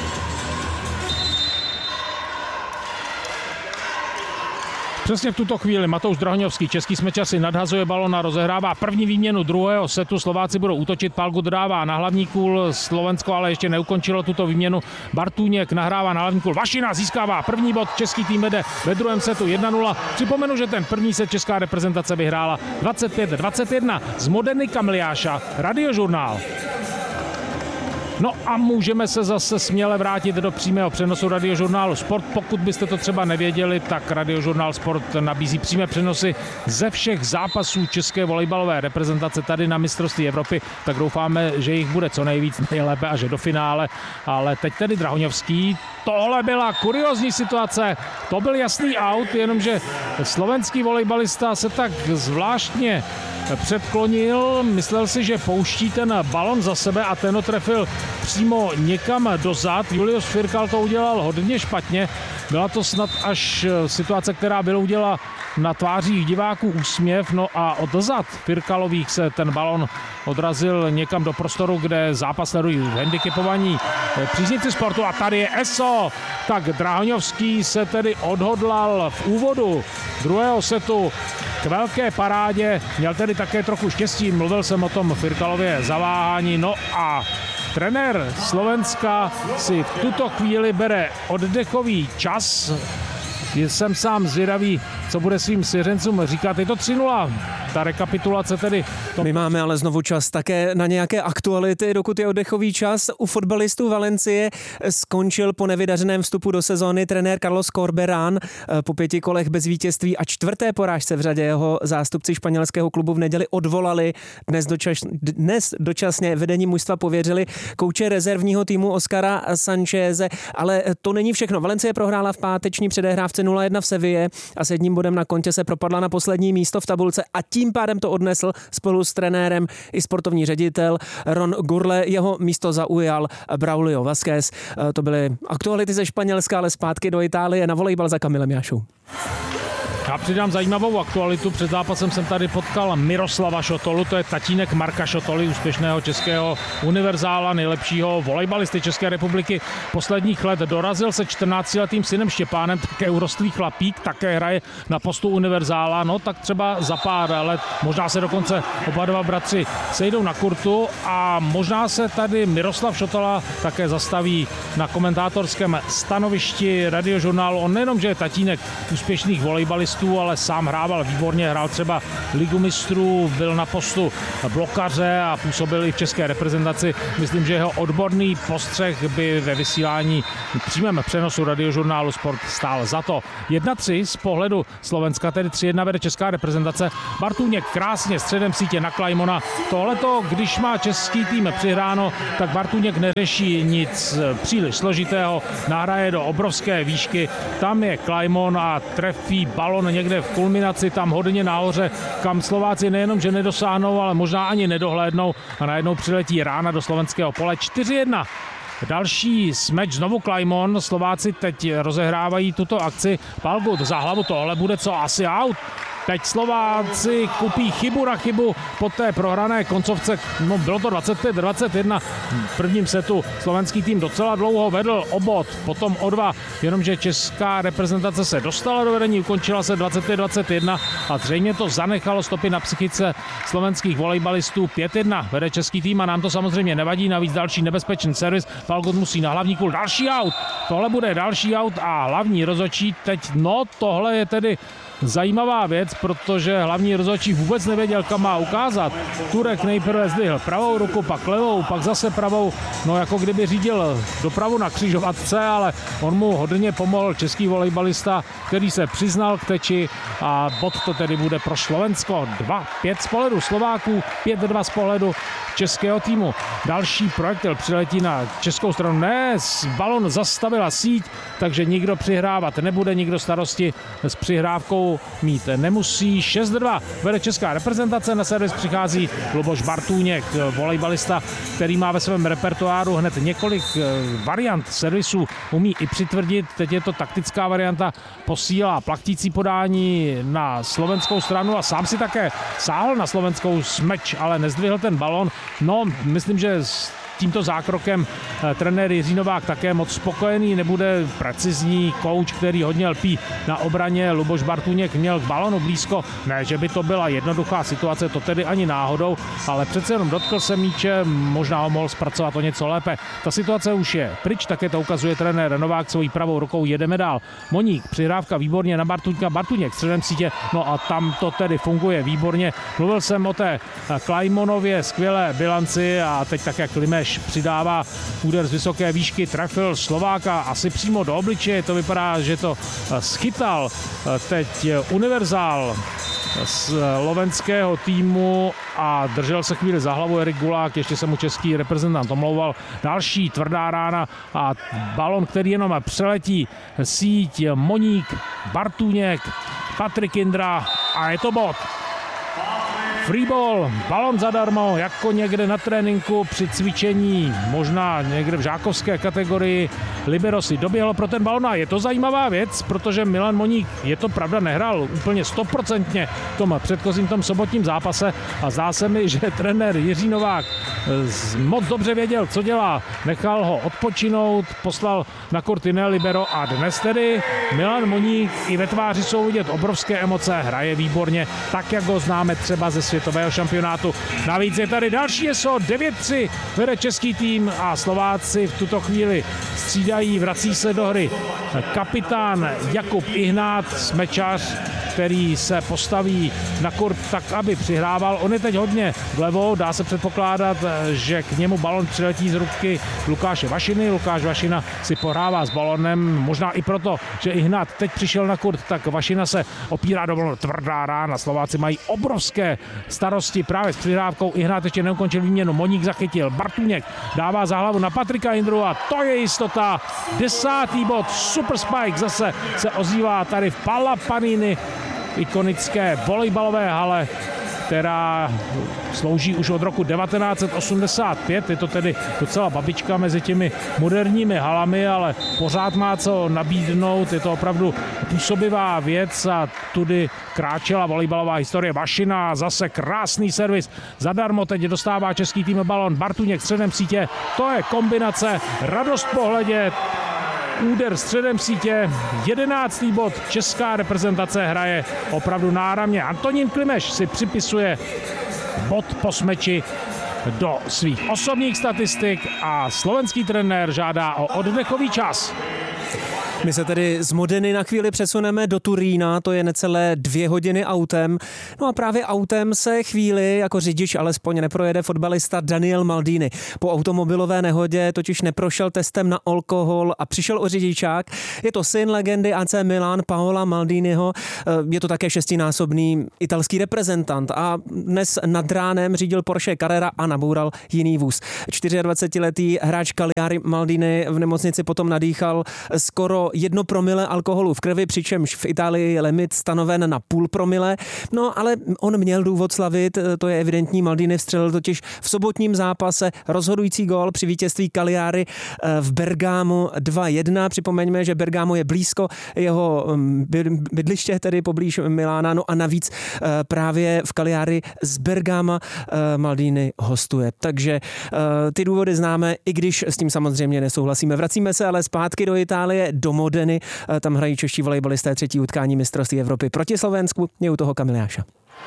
Přesně v tuto chvíli Matouš Drahoňovský, český smečar, si nadhazuje balon a rozehrává první výměnu druhého setu. Slováci budou útočit, Palgu dodává na hlavní kůl, Slovensko ale ještě neukončilo tuto výměnu. Bartůněk nahrává na hlavní kůl, Vašina získává první bod, český tým vede ve druhém setu 1-0. Připomenu, že ten první set česká reprezentace vyhrála 25-21. Z Modeny Kamil Jáša, Radiožurnál. No a můžeme se zase směle vrátit do přímého přenosu Radiožurnálu Sport. Pokud byste to třeba nevěděli, tak Radiožurnál Sport nabízí přímé přenosy ze všech zápasů české volejbalové reprezentace tady na mistrovství Evropy, tak doufáme, že jich bude co nejvíc, nejlépe až do finále. Ale teď tedy Drahoňovský. Tohle byla kuriózní situace, to byl jasný out, jenomže slovenský volejbalista se tak zvláštně předklonil, myslel si, že pouští ten balon za sebe a ten ho trefil přímo někam dozad. Julius Firkal to udělal hodně špatně. Byla to snad až situace, která vyloudila na tvářích diváků úsměv, no a odzad Firkalových se ten balon odrazil někam do prostoru, kde zápas sledují handicapovaní příznivci sportu a tady je ESO. Tak Drahoňovský se tedy odhodlal v úvodu druhého setu k velké parádě, měl tedy také trochu štěstí, mluvil jsem o tom Firkalově zaváhání, no a trenér Slovenska si v tuto chvíli bere oddechový čas. Jsem sám zvědavý, co bude svým svěřencům říkat. Je to 3-0. Ta rekapitulace tedy. My máme ale znovu čas také na nějaké aktuality, dokud je oddechový čas. U fotbalistů Valencie skončil po nevydařeném vstupu do sezóny trenér Carlos Corberán po 5 kolech bez vítězství a 4. porážce v řadě. Jeho zástupci španělského klubu v neděli odvolali. Dnes dočasně vedení mužstva pověřili kouče rezervního týmu Oscara Sancheze, ale to není všechno. Valencie prohrála v páteční předehrávce 0-1 v Seville a s 1 bodem na kontě se propadla na poslední místo v tabulce a tím tím pádem to odnesl spolu s trenérem i sportovní ředitel Ron Gurle. Jeho místo zaujal Braulio Vázquez. To byly aktuality ze Španělska, ale zpátky do Itálie na volejbal za Kamilem Jášou. Já přidám zajímavou aktualitu. Před zápasem jsem tady potkal Miroslava Šotolu, to je tatínek Marka Šotoly, úspěšného českého univerzála, nejlepšího volejbalisty České republiky posledních let. Dorazil se 14letým synem Štěpánem, také urostlý chlapík, také hraje na postu univerzála. No tak třeba za pár let, možná se dokonce oba dva bratři sejdou na kurtu a možná se tady Miroslav Šotola také zastaví na komentátorském stanovišti Radiožurnálu. On nejenom, že je tatínek úspěšných volejbalistů, ale sám hrával výborně, hrál třeba Ligu mistrů, byl na postu blokaře a působil i v české reprezentaci. Myslím, že jeho odborný postřeh by ve vysílání přímém přenosu Radiožurnálu Sport stál za to. 1-3 z pohledu Slovenska, tedy 3-1 vede česká reprezentace. Bartůněk krásně středem sítě na Klajmona. Tohleto, když má český tým přihráno, tak Bartůněk neřeší nic příliš složitého, nahraje do obrovské výšky. Tam je Klajmon a trefí balon někde v kulminaci, tam hodně nahoře, kam Slováci nejenom, že nedosáhnou, ale možná ani nedohlédnou a najednou přiletí rána do slovenského pole. 4-1. Další smeč, znovu Klajmon. Slováci teď rozehrávají tuto akci. Palgut za hlavu, tohle bude co asi out. Teď Slováci kupí chybu na chybu po té prohrané koncovce. No, bylo to 25-21 v prvním setu. Slovenský tým docela dlouho vedl o bod, potom o 2, jenomže česká reprezentace se dostala do vedení, ukončila se 25-21 a zřejmě to zanechalo stopy na psychice slovenských volejbalistů. 5-1 vede český tým a nám to samozřejmě nevadí. Navíc další nebezpečný servis. Palgot musí na hlavní kul. Další out. Tohle bude další out a hlavní rozhodčí teď, no tohle je tedy zajímavá věc, protože hlavní rozhodčí vůbec nevěděl, kam má ukázat. Turek nejprve zdvihl pravou ruku, pak levou, pak zase pravou, no jako kdyby řídil dopravu na křižovatce, ale on mu hodně pomohl český volejbalista, který se přiznal k teči a bod to tedy bude pro Slovensko. 2-5 z pohledu Slováků, 5-2 z pohledu českého týmu. Další projektil přiletí na českou stranu. Ne, balon zastavila síť, takže nikdo přihrávat nebude, nikdo starosti s přihrávkou mít nemusí. 6-2 vede česká reprezentace, na servis přichází Luboš Bartůněk, volejbalista, který má ve svém repertoáru hned několik variant servisů, umí i přitvrdit, teď je to taktická varianta, posílá plachtící podání na slovenskou stranu a sám si také sáhl na slovenskou smeč, ale nezdvihl ten balon. No, myslím, že s tímto zákrokem trenér Jiří Novák také moc spokojený nebude. Precizní kouč, který hodně lpí na obraně. Luboš Bartůněk měl k balonu blízko. Ne, že by to byla jednoduchá situace, to tedy ani náhodou, ale přece jenom dotkl se míče, možná ho mohl zpracovat o něco lépe. Ta situace už je pryč, také to ukazuje trenér Novák svojí pravou rukou. Jedeme dál. Moník, přihrávka výborně na Bartůňka, Bartůněk středem sítě, no a tam to tedy funguje výborně. Mluvil jsem o té Klajmonově skvělé bilanci a teď také Klimeš přidává úder z vysoké výšky, trefil Slováka asi přímo do obličeje, to vypadá, že to schytal teď univerzál slovenského týmu a držel se chvíli za hlavu Erik Gulák, ještě se mu český reprezentant omlouval. Další tvrdá rána a balon, který jenom přeletí síť. Moník, Bartůněk, Patrik Indra a je to bod. Freeball, balon zadarmo, jako někde na tréninku při cvičení, možná někde v žákovské kategorii. Libero si doběhlo pro ten balon a je to zajímavá věc, protože Milan Moník, je to pravda, nehrál úplně 100% v tom předchozím tom sobotním zápase a zdá se mi, že trenér Jiří Novák moc dobře věděl, co dělá. Nechal ho odpočinout, poslal na kort jiné libero a dnes tedy Milan Moník, i ve tváři jsou vidět obrovské emoce, hraje výborně, tak jak ho známe třeba ze světového šampionátu. Navíc je tady další ESO, 9-3 vede český tým a Slováci v tuto chvíli střídají, vrací se do hry kapitán Jakub Ihnát, smečař, který se postaví na kurt tak, aby přihrával. On je teď hodně vlevo, dá se předpokládat, že k němu balon přiletí z ruky Lukáše Vašiny. Lukáš Vašina si pohrává s balonem, možná i proto, že Ihnát teď přišel na kurt, tak Vašina se opírá do balonu. Tvrdá rána, Slováci mají obrovské starosti právě s přihrávkou. Ihnát ještě neukončil výměnu, Moník zachytil, Bartůněk dává za hlavu na Patrika Indru a to je jistota. 10. bod, Super Spike zase se ozývá tady v Palla Panini, ikonické volejbalové hale která slouží už od roku 1985. Je to tedy docela babička mezi těmi moderními halami, ale pořád má co nabídnout. Je to opravdu působivá věc a tudy kráčela volejbalová historie. Vašina, zase krásný servis. Zadarmo teď dostává český tým balon. Bartuněk středem sítě. To je kombinace. Radost pohledět. Úder středem sítě, 11. bod, česká reprezentace hraje opravdu náramně. Antonín Klimeš si připisuje bod po smeči do svých osobních statistik a slovenský trenér žádá o oddechový čas. My se tedy z Modeny na chvíli přesuneme do Turína, to je necelé 2 hodiny autem. No a právě autem se chvíli jako řidič alespoň neprojede fotbalista Daniel Maldini. Po automobilové nehodě totiž neprošel testem na alkohol a přišel o řidičák. Je to syn legendy AC Milan Paola Maldiniho, je to také 6násobný italský reprezentant a dnes nad ránem řídil Porsche Carrera a naboural jiný vůz. 24letý hráč Cagliari Maldini v nemocnici potom nadýchal skoro 1 promile alkoholu v krvi, přičemž v Itálii je limit stanoven na 0,5 promile. No ale on měl důvod slavit, to je evidentní. Maldini vstřelil totiž v sobotním zápase rozhodující gól při vítězství Cagliari v Bergamu 2-1. Připomeňme, že Bergamo je blízko jeho bydliště, tedy poblíž Milána. No a navíc právě v Cagliari z Bergama Maldini hostuje. Takže ty důvody známe, i když s tím samozřejmě nesouhlasíme. Vracíme se ale zpátky do Itálie, do Modeny. Tam hrají čeští volejbalisté 3. utkání mistrovství Evropy proti Slovensku. Je u toho Kamil Jáša.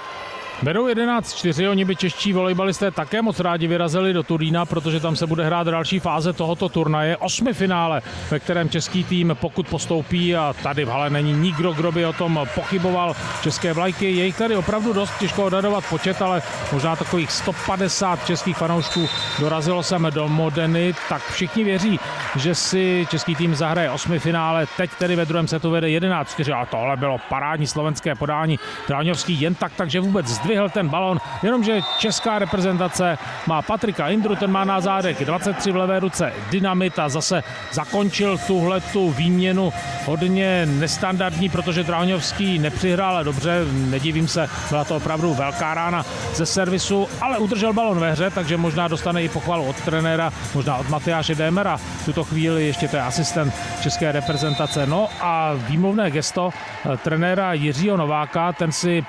Vedou 11-4, oni by čeští volejbalisté také moc rádi vyrazili do Turína, protože tam se bude hrát další fáze tohoto turnaje, 8. finále, ve kterém český tým, pokud postoupí, a tady v hale není nikdo, kdo by o tom pochyboval, české vlajky, je jich tady opravdu dost, těžko odhadovat počet, ale možná takových 150 českých fanoušků dorazilo sem do Modeny, tak všichni věří, že si český tým zahraje 8. finále, teď tedy ve druhém setu vede 11-4, ale tohle bylo parádní slovenské podání, Dráňovský jen takže vůbec zdvihl ten balon, jenomže česká reprezentace má Patrika Indru, ten má na zádech 23 v levé ruce dynamit a zase zakončil tuhletu výměnu hodně nestandardní, protože Dráňovský nepřihrál, ale dobře, nedivím se, byla to opravdu velká rána ze servisu, ale udržel balon ve hře, takže možná dostane i pochvalu od trenéra, možná od Matyáše Démera, v tuto chvíli ještě to je asistent české reprezentace. No a výmluvné gesto trenéra Jiřího Nováka, ten si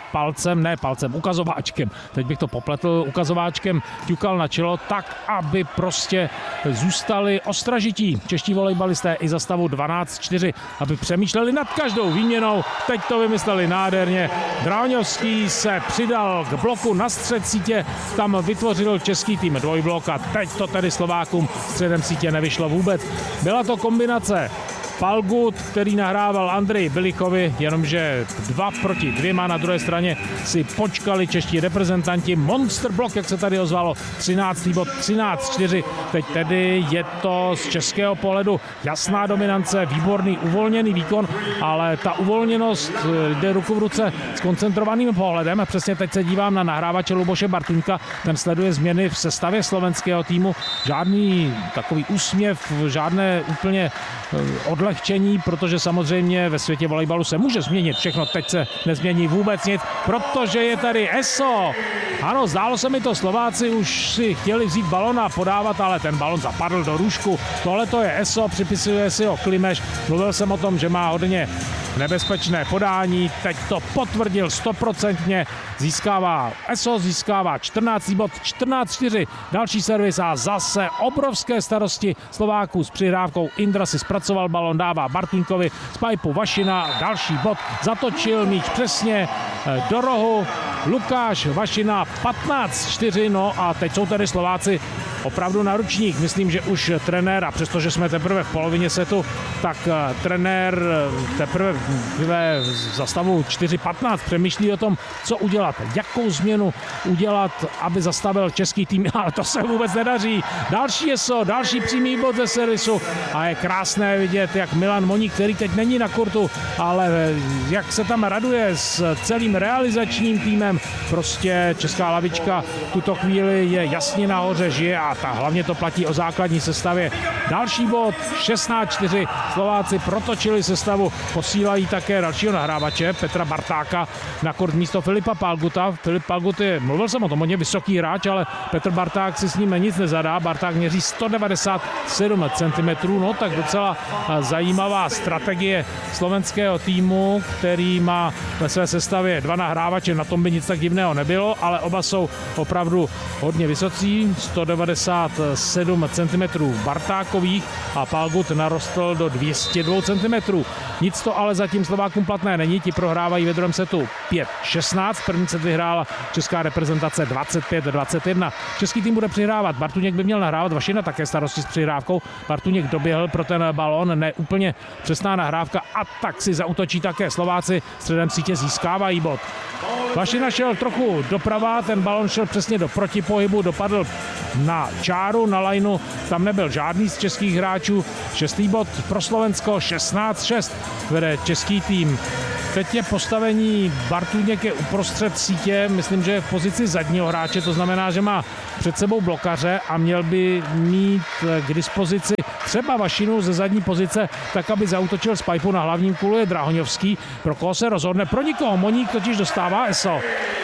ukazováčkem, teď bych to popletl, ukazováčkem ťukal na čelo tak, aby prostě zůstali ostražití čeští volejbalisté i za stavu 12-4, aby přemýšleli nad každou výměnou. Teď to vymysleli nádherně. Dráňovský se přidal k bloku na střed sítě, tam vytvořil český tým dvojblok a teď to tedy Slovákům středem sítě nevyšlo vůbec. Byla to kombinace Falgut, který nahrával Andreji Bilichovi, jenomže 2 proti 2 na druhé straně si počkali čeští reprezentanti. Monster blok, jak se tady ozvalo, 13. bod, 13-4. Teď tedy je to z českého pohledu jasná dominance, výborný uvolněný výkon, ale ta uvolněnost jde ruku v ruce s koncentrovaným pohledem. Přesně teď se dívám na nahrávače Luboše Bartuňka, ten sleduje změny v sestavě slovenského týmu. Žádný takový úsměv, žádné úplně odlehčení, protože samozřejmě ve světě volejbalu se může změnit všechno, teď se nezmění vůbec nic, protože je tady ESO. Ano, zdálo se mi to, Slováci už si chtěli vzít balon a podávat, ale ten balon zapadl do růžku. Tohle to je ESO, připisuje si ho Klimeš. Mluvil jsem o tom, že má hodně nebezpečné podání, teď to potvrdil 100%, získává ESO, získává 14. bod, 14-4, další servis a zase obrovské starosti Slováků s přihrávkou. Indra si zpracoval balon, dává Bartuňkovi, z pajpu Vašina, další bod, zatočil míč přesně do rohu, Lukáš Vašina 15-4, no a teď jsou tady Slováci opravdu na ručník. Myslím, že už trenér, a přestože jsme teprve v polovině setu, tak trenér teprve za stavu 4-15 přemýšlí o tom, co udělat, jakou změnu udělat, aby zastavil český tým, ale to se vůbec nedaří. Další ESO, další přímý bod ze servisu a je krásné vidět, jak Milan Moník, který teď není na kurtu, ale jak se tam raduje s celým realizačním týmem, způsobem. Prostě česká lavička v tuto chvíli je jasně nahoře, žije a hlavně to platí o základní sestavě. Další bod, 16-4. Slováci protočili sestavu, posílají také dalšího nahrávače, Petra Bartáka, na kort místo Filipa Palguta. Filip Palgut je, mluvil jsem o tom, hodně vysoký hráč, ale Petr Barták si s ním nic nezadá. Barták měří 197 cm, no tak docela zajímavá strategie slovenského týmu, který má ve své sestavě 2 nahrávače, na tom by nic tak divného nebylo, ale oba jsou opravdu hodně vysocí, 197 cm Bartákových a Palgut narostl do 202 cm. Nic to ale zatím Slovákům platné není, ti prohrávají ve druhém setu 5-16, první set vyhrála česká reprezentace 25-21. Český tým bude přihrávat, Bartuněk by měl nahrávat, Vašina také starosti s přihrávkou, Bartuněk doběhl pro ten balón, ne úplně přesná nahrávka a tak si zaútočí také Slováci, středem sítě získávají bod. Vašina šel trochu doprava, ten balón šel přesně do protipohybu, dopadl na čáru, na lajnu, tam nebyl žádný z českých hráčů. 6. bod pro Slovensko, 16-6 vede český tým. Teď je postavení Bartuněk je uprostřed sítě, myslím, že je v pozici zadního hráče, to znamená, že má před sebou blokaře a měl by mít k dispozici třeba Vašinu ze zadní pozice, tak aby zaútočil z pajpu. Na hlavním kůlu je Drahoňovský, pro koho se rozhodne, pro nikoho. Moník totiž dostává ESO.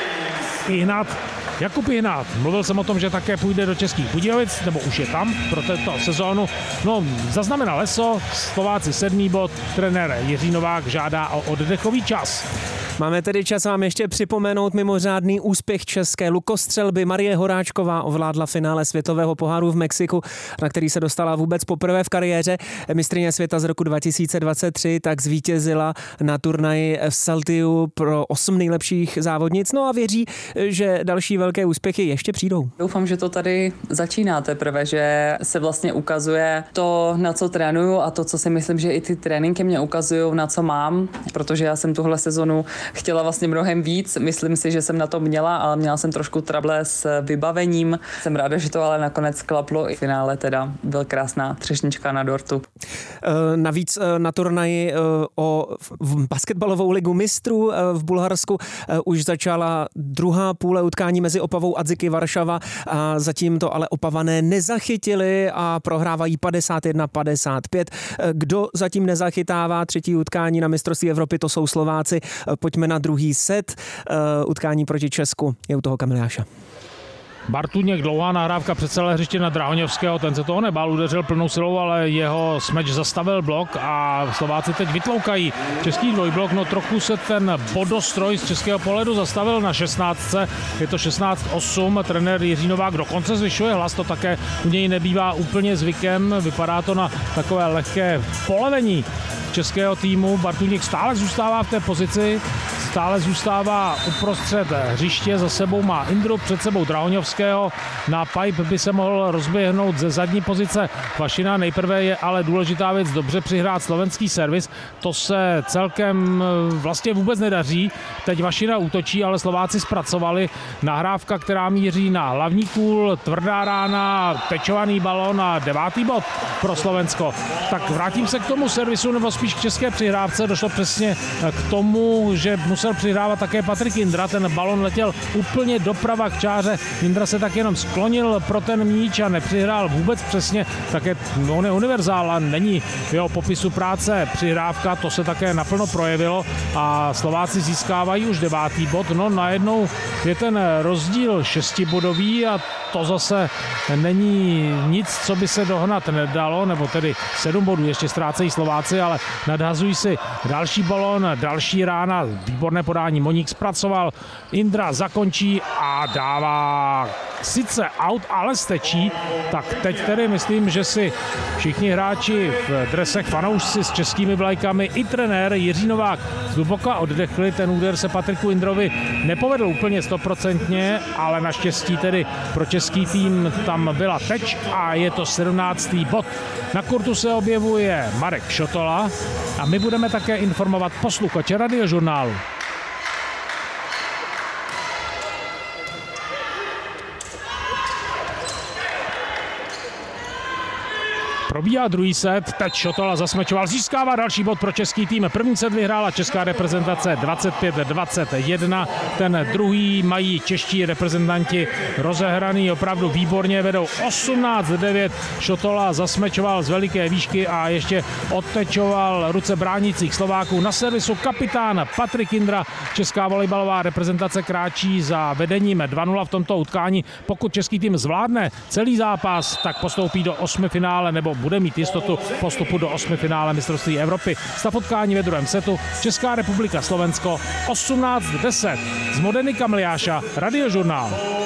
Ihnat, Jakub Ihnat. Mluvil jsem o tom, že také půjde do Českých Budějovic, nebo už je tam pro této sezónu. No, zaznamenal ESO, Slováci 7. bod, trenér Jiří Novák žádá o oddechový čas. Máme tedy čas vám ještě připomenout mimořádný úspěch české lukostřelby. Marie Horáčková ovládla finále světového poháru v Mexiku, na který se dostala vůbec poprvé v kariéře. Mistryně světa z roku 2023 tak zvítězila na turnaji v Saltiu pro 8 nejlepších závodnic. No a věří, že další velké úspěchy ještě přijdou. Doufám, že to tady začíná teprve, že se vlastně ukazuje to, na co trénuju a to, co si myslím, že i ty tréninky mě ukazují, na co mám, protože já jsem tuhle sezonu chtěla vlastně mnohem víc. Myslím si, že jsem na to měla, ale měla jsem trošku trable s vybavením. Jsem ráda, že to ale nakonec klaplo. I v finále teda byl krásná třešnička na dortu. Navíc na turnaji o basketbalovou ligu mistrů v Bulharsku už začala druhá půle utkání mezi Opavou a Dziky Varšava. A zatím to ale Opavané nezachytili a prohrávají 51-55. Kdo zatím nezachytává třetí utkání na mistrovství Evropy, to jsou Slováci. Pojďme na druhý set. Utkání proti Česku je u toho Kamil Jáša. Bartuněk, dlouhá nahrávka před celé hřiště na Drahoňovského, ten se toho nebál, udeřil plnou silou, ale jeho smeč zastavil blok a Slováci teď vytloukají český dvojblok, no trochu se ten bodostroj z českého pohledu zastavil na 16. Je to 16-8, trenér Jiří Novák dokonce zvyšuje hlas, to také u něj nebývá úplně zvykem, vypadá to na takové lehké polevení českého týmu. Bartuněk stále zůstává v té pozici, stále zůstává uprostřed hřiště, za sebou má Indru, před sebou Drahoňovského, na pipe by se mohl rozběhnout ze zadní pozice Vašina. Nejprve je ale důležitá věc dobře přihrát slovenský servis, to se celkem vlastně vůbec nedaří. Teď Vašina útočí, ale Slováci zpracovali. Nahrávka, která míří na hlavní kůl, tvrdá rána, tečovaný balón a 9. bod pro Slovensko. Tak vrátím se k tomu servisu, nebo spíš k české přihrávce. Došlo přesně k tomu, že musel přihrávat také Patrik Indra. Ten balon letěl úplně doprava k čáře. Indra se tak jenom sklonil pro ten míč a nepřihrál vůbec přesně. Také on je univerzál a není v jeho popisu práce přihrávka. To se také naplno projevilo a Slováci získávají už 9. bod. No najednou je ten rozdíl 6bodový a to zase není nic, co by se dohnat nedalo, nebo tedy 7 bodů ještě ztrácejí Slováci, ale nadhazují si další balón, další rána, výborné podání, Moník zpracoval, Indra zakončí a dává sice out, ale stečí. Tak teď tedy myslím, že si všichni hráči v dresech, fanoušci s českými vlajkami i trenér Jiří Novák zhluboka oddechli. Ten úder se Patriku Indrovi nepovedl úplně 100%, ale naštěstí tedy pro český tým tam byla teč a je to 17. bod. Na kurtu se objevuje Marek Šotola a my budeme také informovat posluchače Radiožurnálu. Probíhá druhý set, teď Šotola zasmečoval, získává další bod pro český tým. První set vyhrála česká reprezentace 25-21, ten druhý mají čeští reprezentanti rozehraný opravdu výborně, vedou 18-9, Šotola zasmečoval z veliké výšky a ještě odtečoval ruce bránících Slováků. Na servisu kapitán Patrik Indra, česká volejbalová reprezentace kráčí za vedením 2-0 v tomto utkání. Pokud český tým zvládne celý zápas, tak postoupí do osmifinále nebo bude mít jistotu postupu do osmifinále mistrovství Evropy. Stav utkání ve druhém setu Česká republika Slovensko 18-10. Z Modeny Kamliáša, Radiožurnál.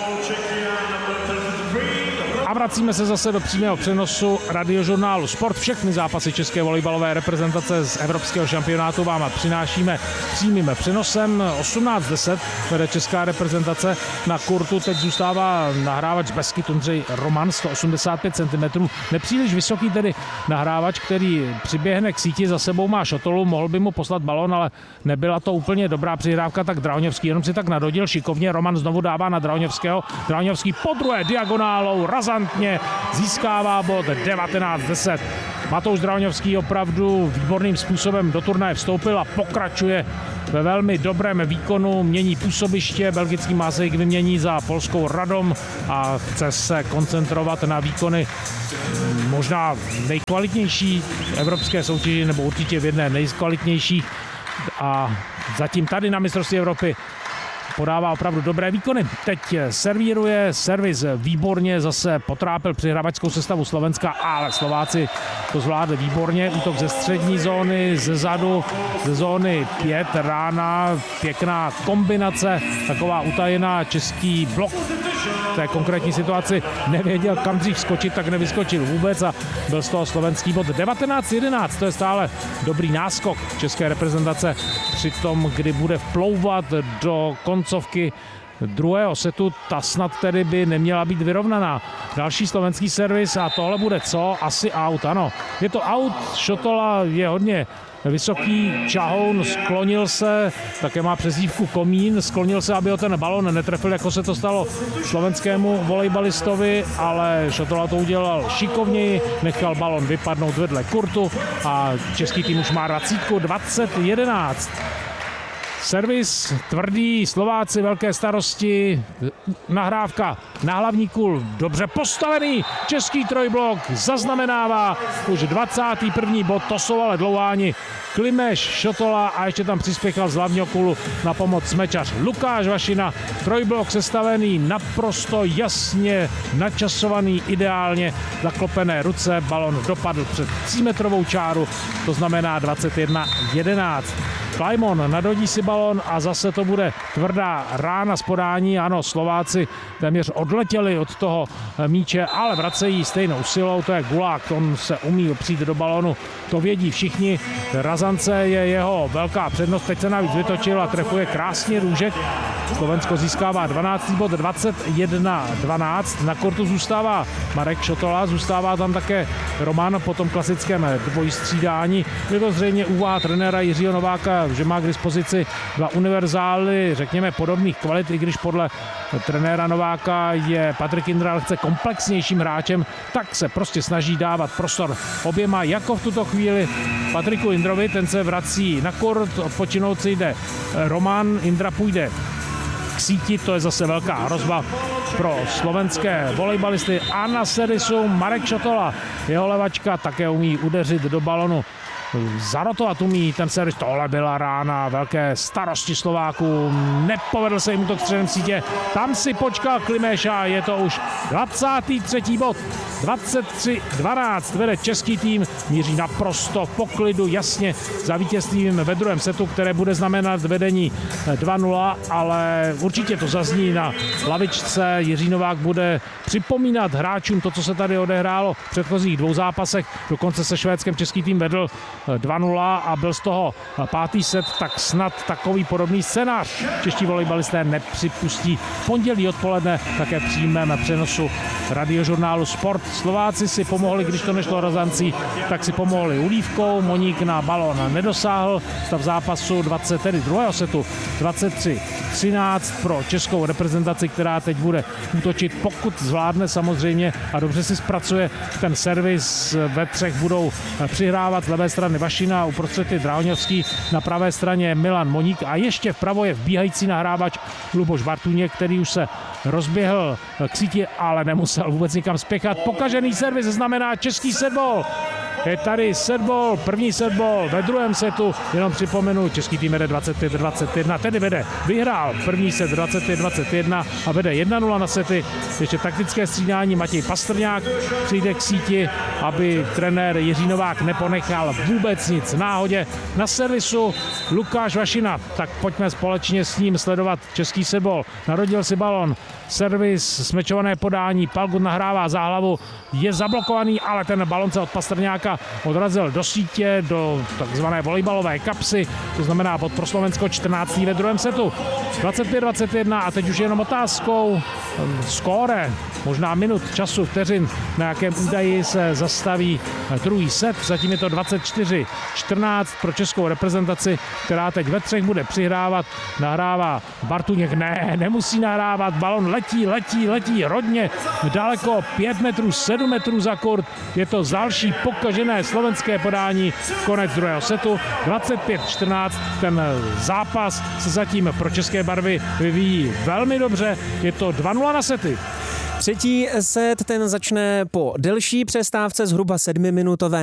A vracíme se zase do přímého přenosu Radiožurnálu Sport. Všechny zápasy české volejbalové reprezentace z evropského šampionátu vám přinášíme přímým přenosem. 18-10 vede česká reprezentace. Na kurtu teď zůstává nahrávač z Beskyt Ondřej Roman, 185 cm. Nepříliš vysoký tedy nahrávač, který přiběhne k síti, za sebou má Šotolu, mohl by mu poslat balon, ale nebyla to úplně dobrá přihrávka, tak Drahoňovský jenom si tak nadhodil šikovně. Roman znovu dává na Drahoňovského. Drahoňovský podruhé diagonálou razantně získává bod 19-10. Matouš Drahoňovský opravdu výborným způsobem do turnaje vstoupil a pokračuje ve velmi dobrém výkonu, mění působiště, belgický Mazejk vymění za polskou Radom a chce se koncentrovat na výkony možná nejkvalitnější evropské soutěži, nebo určitě v jedné nejkvalitnějších, a zatím tady na mistrovství Evropy podává opravdu dobré výkony. Teď servíruje, servis výborně, zase potrápil přihrávačskou sestavu Slovenska, ale Slováci to zvládli výborně. Útok ze střední zóny, ze zadu, ze zóny 5, Rána, pěkná kombinace, taková utajená, český blok. V té konkrétní situaci nevěděl, kam dřív skočit, tak nevyskočil vůbec a byl z toho slovenský bod 19-11. To je stále dobrý náskok české reprezentace při tom, kdy bude vplouvat do koncovky druhého setu. Ta snad tedy by neměla být vyrovnaná. Další slovenský servis a tohle bude co? Asi out, ano. Je to out, Šotola je hodně vysoký, Čahoun sklonil se, také má přezdívku Komín, sklonil se, aby ho ten balon netrefil, jako se to stalo slovenskému volejbalistovi, ale Šotola to udělal šikovněji, nechal balon vypadnout vedle kurtu a český tým už má 20-11. Servis tvrdý, Slováci velké starosti, nahrávka na hlavní kul, dobře postavený, český trojblok zaznamenává už 21. bod, to jsou ale dlouháni Klimeš, Šotola a ještě tam přispěchal z hlavního kulu na pomoc smečař Lukáš Vašina. Trojblok sestavený, naprosto jasně načasovaný, ideálně zaklopené ruce, balon dopadl před 3metrovou čáru, to znamená 21-11. Klajmon nadhodí si balon a zase to bude tvrdá rána z podání. Ano, Slováci téměř odletěli od toho míče, ale vracejí stejnou silou. To je Gulák, on se umí opřít do balonu, to vědí všichni. Razance je jeho velká přednost, teď se navíc vytočil a trefuje krásně Růžek. Slovensko získává 12. bod, 21-12. Na kortu zůstává Marek Šotola, zůstává tam také Roman po tom klasickém dvojstřídání. Je to zřejmě úvaha trenéra Jiřího Nováka, že má k dispozici dva univerzály, řekněme podobných kvalit, i když podle trenéra Nováka je Patrik Indra lehce komplexnějším hráčem, tak se prostě snaží dávat prostor oběma, jako v tuto chvíli Patriku Indrovi, ten se vrací na kort, odpočinout si jde Roman, Indra půjde k síti, to je zase velká hrozba pro slovenské volejbalisty. A na servisu Marek Šotola, jeho levačka také umí udeřit do balonu, zarotovat umí ten servis, tohle byla rána, velké starosti Slováků, nepovedl se jim útok středem sítě, tam si počkal Klimeš a je to už 23. bod, 23-12 vede český tým, míří naprosto v poklidu, jasně za vítězstvím ve druhém setu, které bude znamenat vedení 2-0, ale určitě to zazní na lavičce. Jiří Novák bude připomínat hráčům to, co se tady odehrálo v předchozích dvou zápasech, dokonce se Švédskem český tým vedl 2-0 a byl z toho 5. set, tak snad takový podobný scénář čeští volejbalisté nepřipustí. V pondělí odpoledne také v přímém přenosu radiožurnálu Sport. Slováci si pomohli, když to nešlo razancí, tak si pomohli ulívkou. Moník na balón nedosáhl. Stav zápasu tedy druhého setu 23-13 pro českou reprezentaci, která teď bude útočit, pokud zvládne samozřejmě a dobře si zpracuje ten servis. Ve třech budou přihrávat z levé strany Vašina, uprostřed je Drahoňovský, na pravé straně Milan Moník a ještě vpravo je vbíhající nahrávač Luboš Bartuněk, který už se rozběhl k síti, ale nemusel vůbec nikam spěchat. Pokažený servis znamená český setball. Je tady setball, první setball ve druhém setu, jenom připomenu, český tým vede 25-21, tedy vyhrál první set 25-21 a vede 1-0 na sety. Ještě taktické střídání, Matěj Pastrňák přijde k síti, aby trenér Jiří Novák neponechal vůbec nic náhodě. Na servisu Lukáš Vašina, tak pojďme společně s ním sledovat český setball. Narodil si balon, servis, smečované podání, Palgut nahrává za hlavu, je zablokovaný, ale ten balon se od Pastrňáka odrazil do sítě, do takzvané volejbalové kapsy, to znamená pod pro Slovensko 14. ve druhém setu. 25-21 a teď už jenom otázkou skóre, možná minut, času, vteřin, na jakém údaji se zastaví druhý set. Zatím je to 24-14 pro českou reprezentaci, která teď ve třech bude přihrávat. Nahrává Bartuněk, nemusí nahrávat, balon letí hodně daleko, 5 metrů, 7 metrů za kurt. Je to další pokažené slovenské podání, konec druhého setu. 25-14, ten zápas se zatím pro české barvy vyvíjí velmi dobře. Je to 2-0 na sety. Třetí set, ten začne po delší přestávce, zhruba 7minutové